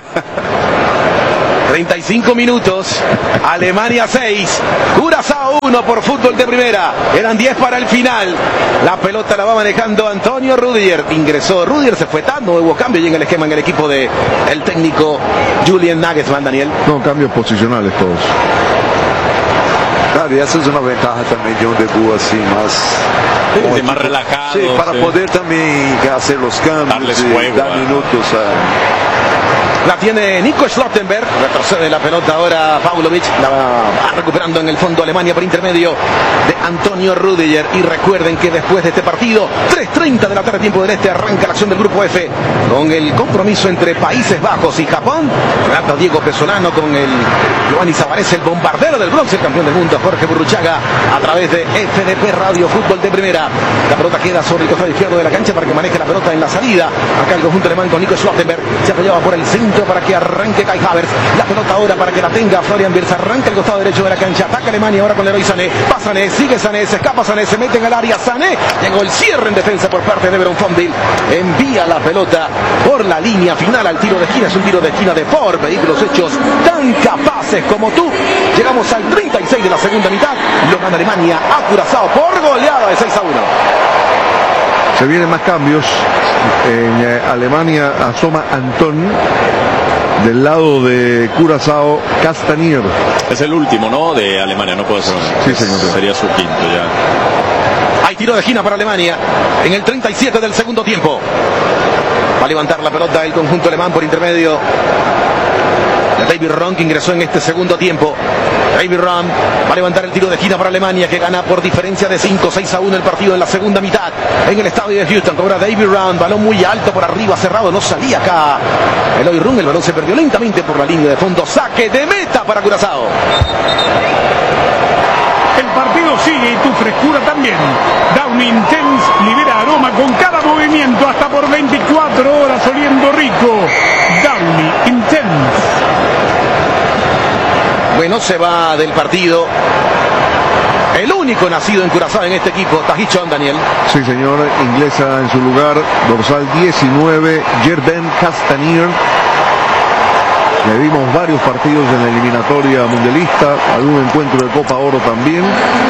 35 minutos, Alemania 6, Curazao 1 por fútbol de primera. Eran 10 para el final. La pelota la va manejando Antonio Rudiger. Ingresó Rudiger, se fue tan, no hubo cambio y en el esquema en el equipo de el técnico Julian Nagelsmann, Daniel. No, cambios posicionales todos. Claro, y esa es una ventaja también de un debut así más relajado. Sí, para poder también hacer los cambios, darles juego, dar minutos La tiene Nico Schlottenberg, retrocede la pelota ahora Pavlovic, la va recuperando en el fondo Alemania por intermedio de Antonio Rudiger. Y recuerden que después de este partido, 3:30 de la tarde, tiempo del este, arranca la acción del grupo F con el compromiso entre Países Bajos y Japón. Trata Diego Pesolano con el Giovanni Savarese, el bombardero del bronce, el campeón del mundo Jorge Burruchaga, a través de FDP Radio Fútbol de Primera. La pelota queda sobre el costado izquierdo de la cancha para que maneje la pelota en la salida. Acá el conjunto alemán con Nico Schlottenberg se apoyaba por el centro para que arranque Kai Havertz. La pelota ahora para que la tenga Florian Wirtz. Arranca el costado derecho de la cancha. Ataca Alemania ahora con Leroy Sané. Va Sané, sigue Sané, se escapa Sané, se mete en el área Sané. Llegó el cierre en defensa por parte de Everon Fondil. Envía la pelota por la línea final al tiro de esquina. Es un tiro de esquina de Ford. Vehículos hechos tan capaces como tú. Llegamos al 36 de la segunda mitad. Lo gana Alemania a Curazao por goleada de 6-1. Se vienen más cambios. En Alemania asoma Antón. Del lado de Curazao, Castanier. Es el último, ¿no? De Alemania, no puede ser. Sí, señor. Sería su quinto ya. Hay tiro de esquina para Alemania en el 37 del segundo tiempo. Va a levantar la pelota el conjunto alemán por intermedio de David Raum, que ingresó en este segundo tiempo. David Raum va a levantar el tiro de esquina para Alemania, que gana por diferencia de 5-6-1 el partido en la segunda mitad. En el estadio de Houston cobra David Raum, balón muy alto por arriba, cerrado, no salía acá Eloy Run, el balón se perdió lentamente por la línea de fondo. Saque de meta para Curazao. El partido sigue y tu frescura también. Downy Intense libera aroma con cada movimiento hasta por 24 horas oliendo rico. Downy Intense. Bueno, se va del partido el único nacido en Curazao en este equipo, Tajichon, Daniel. Sí, señor, inglesa en su lugar, dorsal 19, Jerden Castanier. Le dimos varios partidos en la eliminatoria mundialista, algún encuentro de Copa Oro también.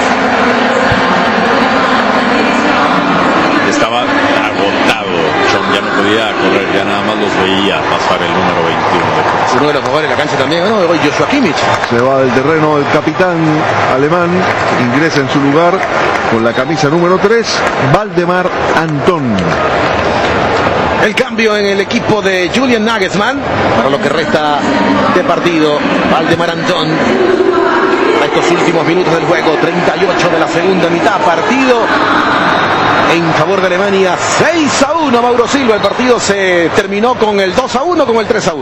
Estaba agotado, John ya no podía correr, ya nada más los veía pasar el número 21. Uno de los jugadores de la cancha también, ¿no? Hoy Joshua Kimmich. Se va del terreno el capitán alemán, ingresa en su lugar con la camisa número 3, Valdemar Antón. El cambio en el equipo de Julian Nagelsmann para lo que resta de partido. Valdemar Antón para estos últimos minutos del juego, 38 de la segunda mitad, partido en favor de Alemania, 6-1, Mauro Silva. El partido se terminó con el 2-1, con el 3-1.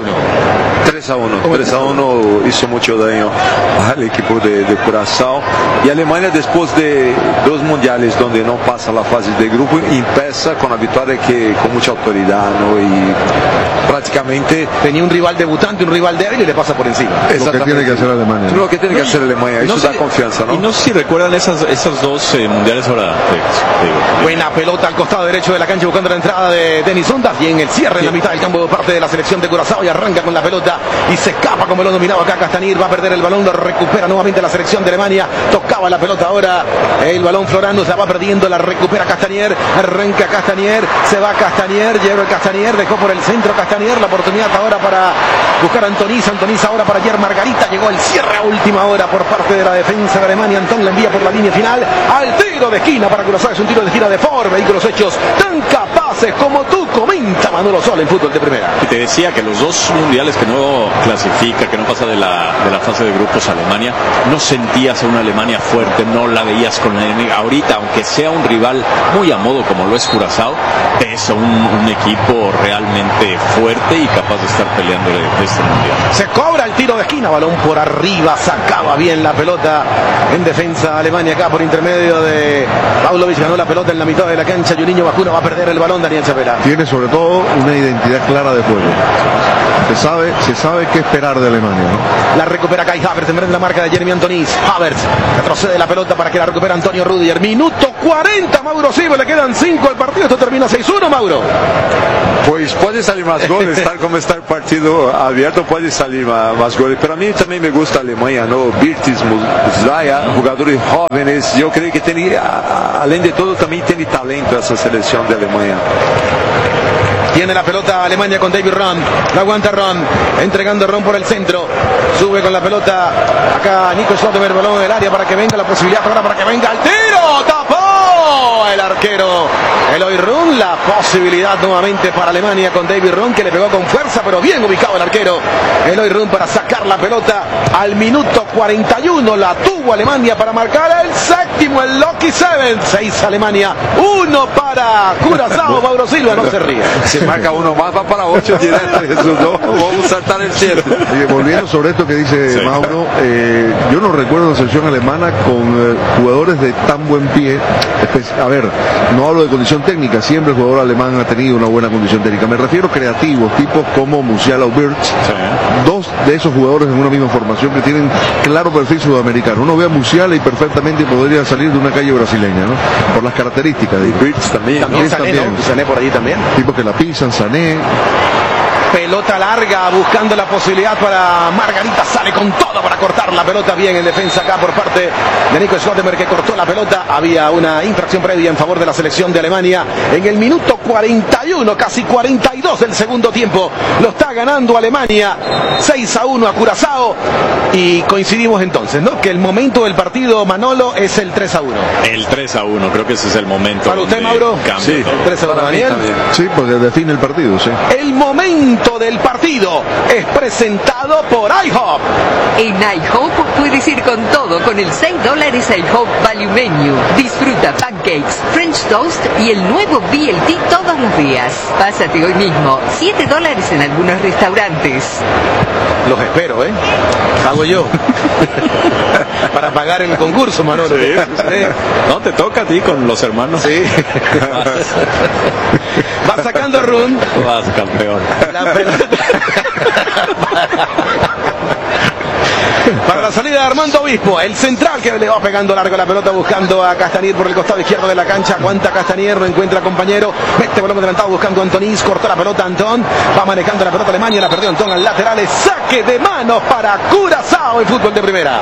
3-1 hizo mucho daño al equipo de Curazao. Y Alemania, después de 2 mundiales donde no pasa la fase de grupo, empieza con la victoria que con mucha autoridad, ¿no? Y prácticamente tenía un rival debutante, un rival débil y le pasa por encima. Lo que tiene que hacer Alemania. Lo que tiene que hacer Alemania, eso da confianza, ¿no? Y no sé si recuerdan esos 2 mundiales ahora. Buena pelota al costado derecho de la cancha buscando la entrada de Denis Undas y en el cierre en la mitad del campo de parte de la selección de Curazao y arranca con la pelota y se escapa como lo dominaba acá Castanier. Va a perder el balón, lo recupera nuevamente la selección de Alemania. Tocaba la pelota ahora, el balón Florano se va perdiendo, la recupera Castanier. Arranca Castanier, se va Castanier, lleva el Castanier, dejó por el centro Castanier. La oportunidad ahora para buscar a Antoniz. Antoniz ahora para Jer Margarita. Llegó el cierre a última hora por parte de la defensa de Alemania. Antón la envía por la línea final al tiro de esquina para Curazao. Es un tiro de esquina de Ford. Vehículos hechos tan capaces como tú, comenta Manolo Sol en fútbol de primera. Y te decía que los dos mundiales que no clasifica, que no pasa de la fase de grupos Alemania, no sentías a una Alemania fuerte, no la veías con la enemiga. Ahorita, aunque sea un rival muy a modo como lo es Curazao, es un equipo realmente fuerte y capaz de estar peleando este mundial. Se cobra el tiro de esquina, balón por arriba, sacaba bien la pelota en defensa Alemania acá por intermedio de Pavlovic. Ganó la pelota en la mitad de la cancha. Juninho Bajuna va a perder el balón. Daniel Chapela tiene sobre todo una identidad clara de juego. Se sabe qué esperar de Alemania, ¿no? La recupera Kai Havertz en frente de la marca de Jeremy Antoniz. Havertz retrocede la pelota para que la recupere Antonio Rudiger. Minuto 40, Mauro Silva, le quedan 5 al partido. Esto termina 6-1, Mauro. Pues puede salir más goles, tal como está el partido abierto, puede salir más goles. Pero a mí también me gusta Alemania, ¿no? Virtus, Muslaya, jugadores jóvenes. Yo creo que tiene, além de todo, también tiene talento esa selección de Alemania. Tiene la pelota Alemania con David Raum. La aguanta Raum. Entregando Raum por el centro. Sube con la pelota. Acá Nico Schlotterbeck, balón en el área para que venga la posibilidad ahora para que venga el tiro. ¡Tapó! El arquero Eloy Raum. La posibilidad nuevamente para Alemania con David Raum, que le pegó con fuerza, pero bien ubicado el arquero Eloy Raum para sacar la pelota al minuto 41. La tuvo Alemania para marcar el séptimo, el Lucky Seven. 6 Alemania, 1 para Curazao. Mauro Silva, no se ríe. Si marca uno más, va para 8 directos. Vamos a saltar el 7. Volviendo sobre esto que dice Mauro, yo no recuerdo una selección alemana con jugadores de tan buen pie. A ver, no hablo de condición técnica, siempre el jugador alemán ha tenido una buena condición técnica. Me refiero a creativos, tipos como Musiala o Wirtz. Sí. Dos de esos jugadores en una misma formación que tienen claro perfil sudamericano. Uno ve a Musiala y perfectamente podría salir de una calle brasileña, ¿no? Por las características. Y Wirtz también. También Sané, ¿no? Sané por allí también. Tipos que la pisan, Sané. Pelota larga, buscando la posibilidad para Margarita, sale con todo para cortar la pelota bien en defensa acá por parte de Nico Schlotterbeck, que cortó la pelota. Había una infracción previa en favor de la selección de Alemania en el minuto 41, casi 42 del segundo tiempo. Lo está ganando Alemania 6-1 a Curazao, y coincidimos entonces, ¿no? Que el momento del partido, Manolo, es el 3-1. El 3-1, creo que ese es el momento. ¿Para usted, Mauro? Sí, el 3-1, Daniel. Sí, porque define el partido, sí. El momento del partido es presentado por IHOP. En IHOP puedes ir con todo con el $6 IHOP Value Menu. Disfruta pancakes, French toast y el nuevo BLT todos los días. Pásate hoy mismo. $7 en algunos restaurantes. Los espero, ¿eh? Hago yo. Para pagar el concurso, Manolo. Sí. No, te toca a ti con los hermanos. Sí. Va sacando Run. Vas, campeón. La pelota. Para la salida de Armando Obispo, el central que le va pegando largo la pelota buscando a Castanier por el costado izquierdo de la cancha. Aguanta Castanier, no encuentra compañero. Mete balón adelantado buscando a Antoniz. Cortó la pelota Antón. Va manejando la pelota Alemania. La perdió Antón al lateral. Saque de manos para Curazao en fútbol de primera.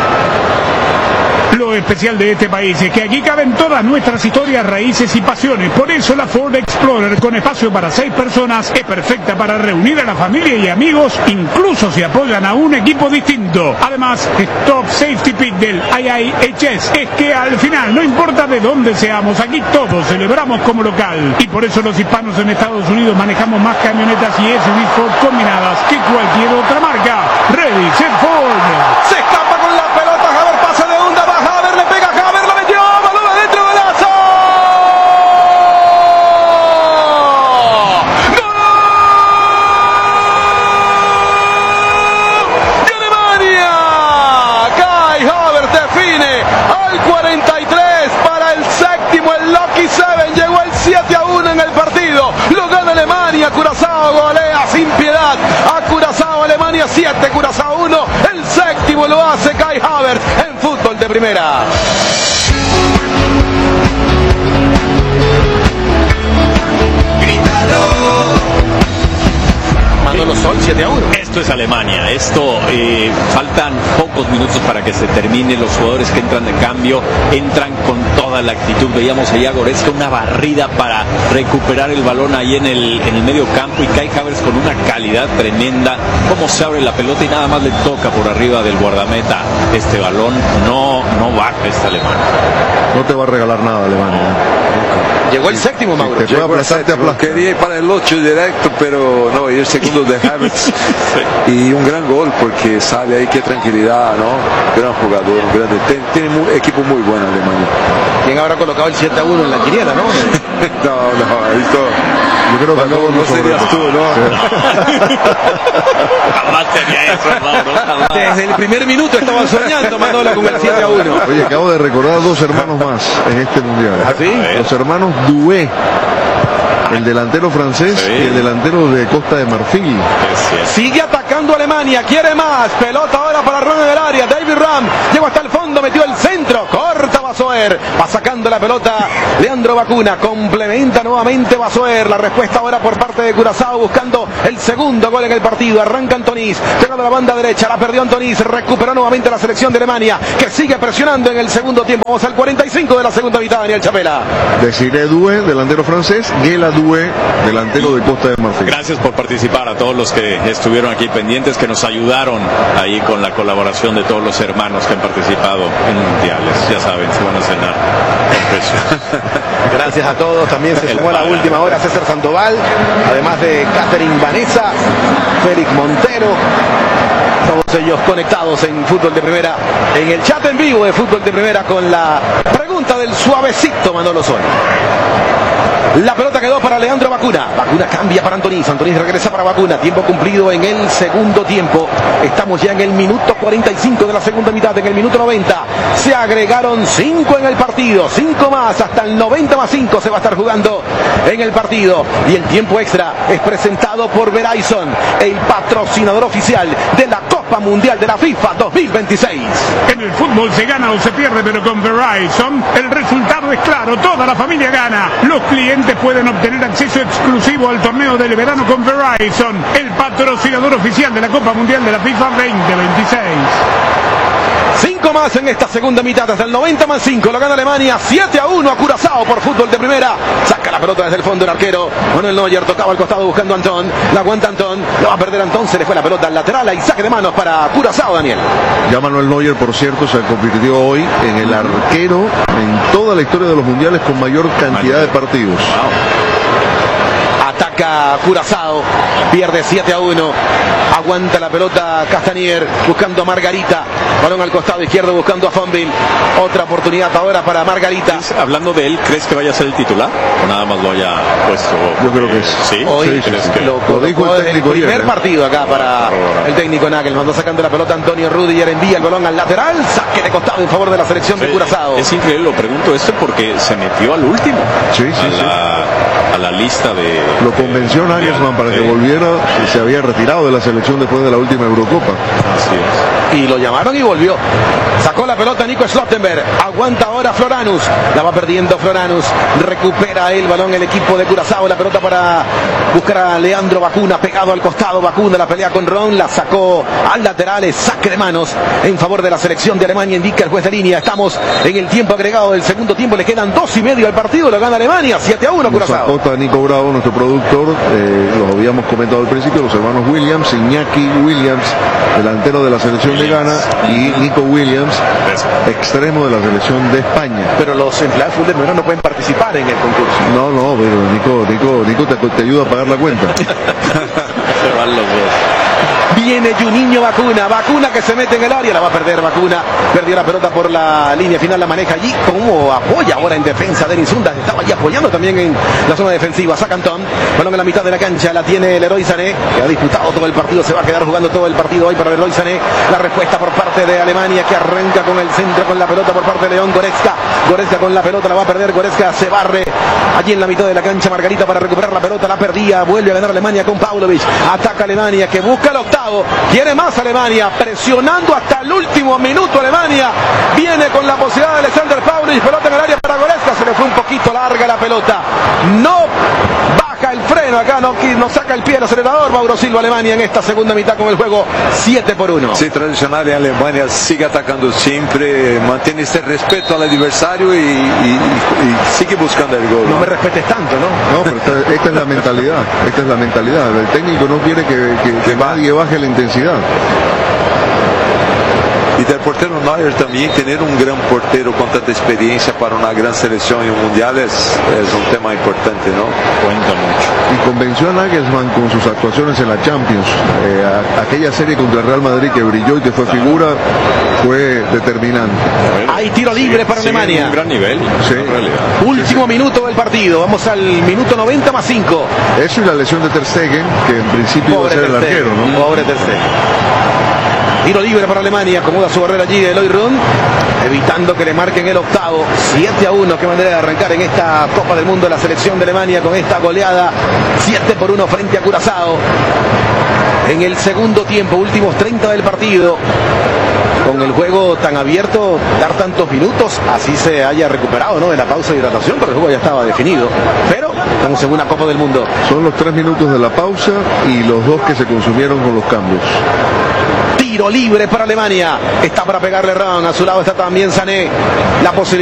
Lo especial de este país es que aquí caben todas nuestras historias, raíces y pasiones. Por eso la Ford Explorer, con espacio para 6 personas, es perfecta para reunir a la familia y amigos, incluso si apoyan a un equipo distinto. Además, Top Safety Pick del IIHS es que al final, no importa de dónde seamos, aquí todos celebramos como local. Y por eso los hispanos en Estados Unidos manejamos más camionetas y SUVs Ford combinadas que cualquier otra marca. Ready, set, Ford. Se escapa con la pelota, Haver, pase de onda, va Haver, le pega Haver, lo metió, balón adentro, golazo. ¡Gol! ¡De Alemania! Kai Havertz define al 43 para el séptimo, el Lucky Seven. Llegó el 7-1 en el partido. Lo gana Alemania. Curazao golea sin piedad a Curazao. Alemania 7, Curazao 1. El séptimo lo hace Kai Havertz en fútbol de primera. Manolo Sol, 7-1. Esto es Alemania. Faltan pocos minutos para que se termine. Los jugadores que entran de cambio entran con toda la actitud. Veíamos allá a Goretzka, una barrida para recuperar el balón ahí en el medio campo, y Kai Havertz con una calidad tremenda. Cómo se abre la pelota y nada más le toca por arriba del guardameta este balón. No baja esta Alemania. No te va a regalar nada Alemania. Llegó el séptimo, Mauro. Te puede aplastar, te aplasta. Quería ir para el 8 directo, pero no, y el segundo de Havertz. Y un gran gol, porque sale ahí, qué tranquilidad, ¿no? Gran jugador, grande. Tiene un equipo muy bueno Alemania. ¿Quién habrá colocado el 7-1 en la quiniela, no? No, esto... Yo creo que no serías tú, ¿no? Jamás tenía eso, Mauro. Desde el primer minuto estaban soñando, Manolo, con el 7-1. Oye, acabo de recordar 2 hermanos más en este mundial. ¿Ah, sí? Los hermanos Doué, el delantero francés y el delantero de Costa de Marfil. Sigue atacando Alemania, quiere más. Pelota ahora para Ram en el área. David Ram llegó hasta el fondo, metió el centro. Corta Basoer. Va sacando la pelota Leandro Bacuna. Complementa nuevamente Basoer. La respuesta ahora por parte de Curazao, buscando el segundo gol en el partido. Arranca Antonís, pegando a la banda derecha. La perdió Antonís. Recuperó nuevamente la selección de Alemania, que sigue presionando en el segundo tiempo. Vamos al 45 de la segunda mitad, Daniel Chapela. Desiré Doué, delantero francés. Guela Doué, delantero de Costa de Marfil. Gracias por participar a todos los que estuvieron aquí pendientes, que nos ayudaron ahí con la colaboración de todos los hermanos que han participado en mundiales. Ya saben, se van a cenar. Gracias a todos. También se sumó a la última hora César Sandoval, además de Catherine Vanessa, Félix Montero. Todos ellos conectados en Fútbol de Primera, en el chat en vivo de Fútbol de Primera, con la pregunta del suavecito Manolo Sol. La pelota quedó para Leandro Bacuna. Bacuna cambia para Antonís. Antonís regresa para Bacuna. Tiempo cumplido en el segundo tiempo. Estamos ya en el minuto 45 de la segunda mitad. En el minuto 90 se agregaron 5 en el partido. 5 más. Hasta el 90 más 5 se va a estar jugando en el partido. Y el tiempo extra es presentado por Verizon, el patrocinador oficial de la Copa Mundial de la FIFA 2026. En el fútbol se gana o se pierde, pero con Verizon el resultado es claro. Toda la familia gana. Los clientes pueden obtener acceso exclusivo al torneo del verano con Verizon, el patrocinador oficial de la Copa Mundial de la FIFA 2026. 5 más en esta segunda mitad, hasta el 90 más 5, lo gana Alemania, 7-1 a Curazao por Fútbol de Primera. Saca la pelota desde el fondo el arquero Manuel Neuer, tocaba al costado buscando a Antón, la aguanta Antón, lo va a perder Antón, se le fue la pelota al lateral, y saque de manos para Curazao, Daniel. Ya Manuel Neuer, por cierto, se convirtió hoy en el arquero en toda la historia de los mundiales con mayor cantidad de partidos. Ataca Curazao, pierde 7-1, aguanta la pelota Castanier, buscando a Margarita, balón al costado izquierdo buscando a Fonville, otra oportunidad ahora para Margarita. Hablando de él, ¿crees que vaya a ser el titular? ¿O nada más lo haya puesto? Yo creo que es. ¿Sí? Hoy lo dijo el técnico primer ayer, partido acá para el técnico Nagel. Mandó sacando la pelota Antonio Rudiger, envía el balón al lateral, saque de costado en favor de la selección de Curazao. Es increíble, lo pregunto esto porque se metió al último. A la lista de... Lo convenció Nagelsmann para que volviera, y se había retirado de la selección después de la última Eurocopa. Así es. Y lo llamaron y volvió. Sacó la pelota Nico Schlottenberg. Aguanta ahora Floranus. La va perdiendo Floranus. Recupera el balón el equipo de Curazao. La pelota para buscar a Leandro Bacuna. Pegado al costado. Bacuna la pelea con Ron. La sacó al lateral. Es saque de manos en favor de la selección de Alemania. Indica el juez de línea. Estamos en el tiempo agregado del segundo tiempo. Le quedan 2:30 al partido. Lo gana Alemania. 7-1 Curazao. Nos Nico Bravo, nuestro productor. Los habíamos comentado al principio. Los hermanos Williams. Iñaki Williams, delantero de la selección de Ghana, y Nico Williams, extremo de la selección de España. Pero los empleados de fútbol no pueden participar en el concurso. No, pero Nico te ayuda a pagar la cuenta. Se van los dos. Viene Juninho Bacuna que se mete en el área, la va a perder Bacuna, perdió la pelota por la línea final, la maneja allí, como apoya ahora en defensa Denis Sundas, estaba allí apoyando también en la zona defensiva, saca Antón, balón en la mitad de la cancha, la tiene Leroy Sané, que ha disputado todo el partido, se va a quedar jugando todo el partido hoy para Leroy Sané, la respuesta por parte de Alemania, que arranca con el centro, con la pelota por parte de León Goretzka con la pelota, la va a perder, Goretzka se barre allí en la mitad de la cancha, Margarita para recuperar la pelota, la perdía, vuelve a ganar Alemania con Pavlovic, ataca Alemania, que busca el octavo, quiere más Alemania, presionando hasta el último minuto Alemania, viene con la posibilidad de Alexander Pavlovic, pelota en el área para Goretzka, se le fue un poquito larga la pelota, no baja el freno Bueno, acá no saca el pie el acelerador Mauro Silva. Alemania en esta segunda mitad con el juego 7-1. Sí, tradicional en Alemania, sigue atacando siempre, mantiene este respeto al adversario y sigue buscando el gol. No me respetes tanto, ¿no? No, pero esta es la mentalidad. Esta es la mentalidad. El técnico no quiere que nadie baje la intensidad. Y del portero Neuer también, tener un gran portero con tanta experiencia para una gran selección y un mundial es un tema importante, ¿no? Cuenta mucho. Y convenció a Nagelsmann con sus actuaciones en la Champions. Aquella serie contra el Real Madrid que brilló y que fue figura, fue determinante. Hay tiro libre para Alemania. Un gran nivel, sí. En realidad. Último minuto del partido. Vamos al minuto 90+5. Eso y la lesión de Ter Stegen, que en principio iba a ser el arquero, ¿no? Pobre Ter Stegen. Tiro libre para Alemania, acomoda su barrera allí Eloy Run, evitando que le marquen el octavo. 7-1, qué manera de arrancar en esta Copa del Mundo la selección de Alemania con esta goleada 7-1 frente a Curazao. En el segundo tiempo, últimos 30 del partido, con el juego tan abierto, dar tantos minutos, así se haya recuperado, ¿no? En la pausa de hidratación, pero el juego ya estaba definido. Pero estamos en una Copa del Mundo. Son los 3 minutos de la pausa y los 2 que se consumieron con los cambios. Tiro libre para Alemania. Está para pegarle Ron. A su lado está también Sané. La posibilidad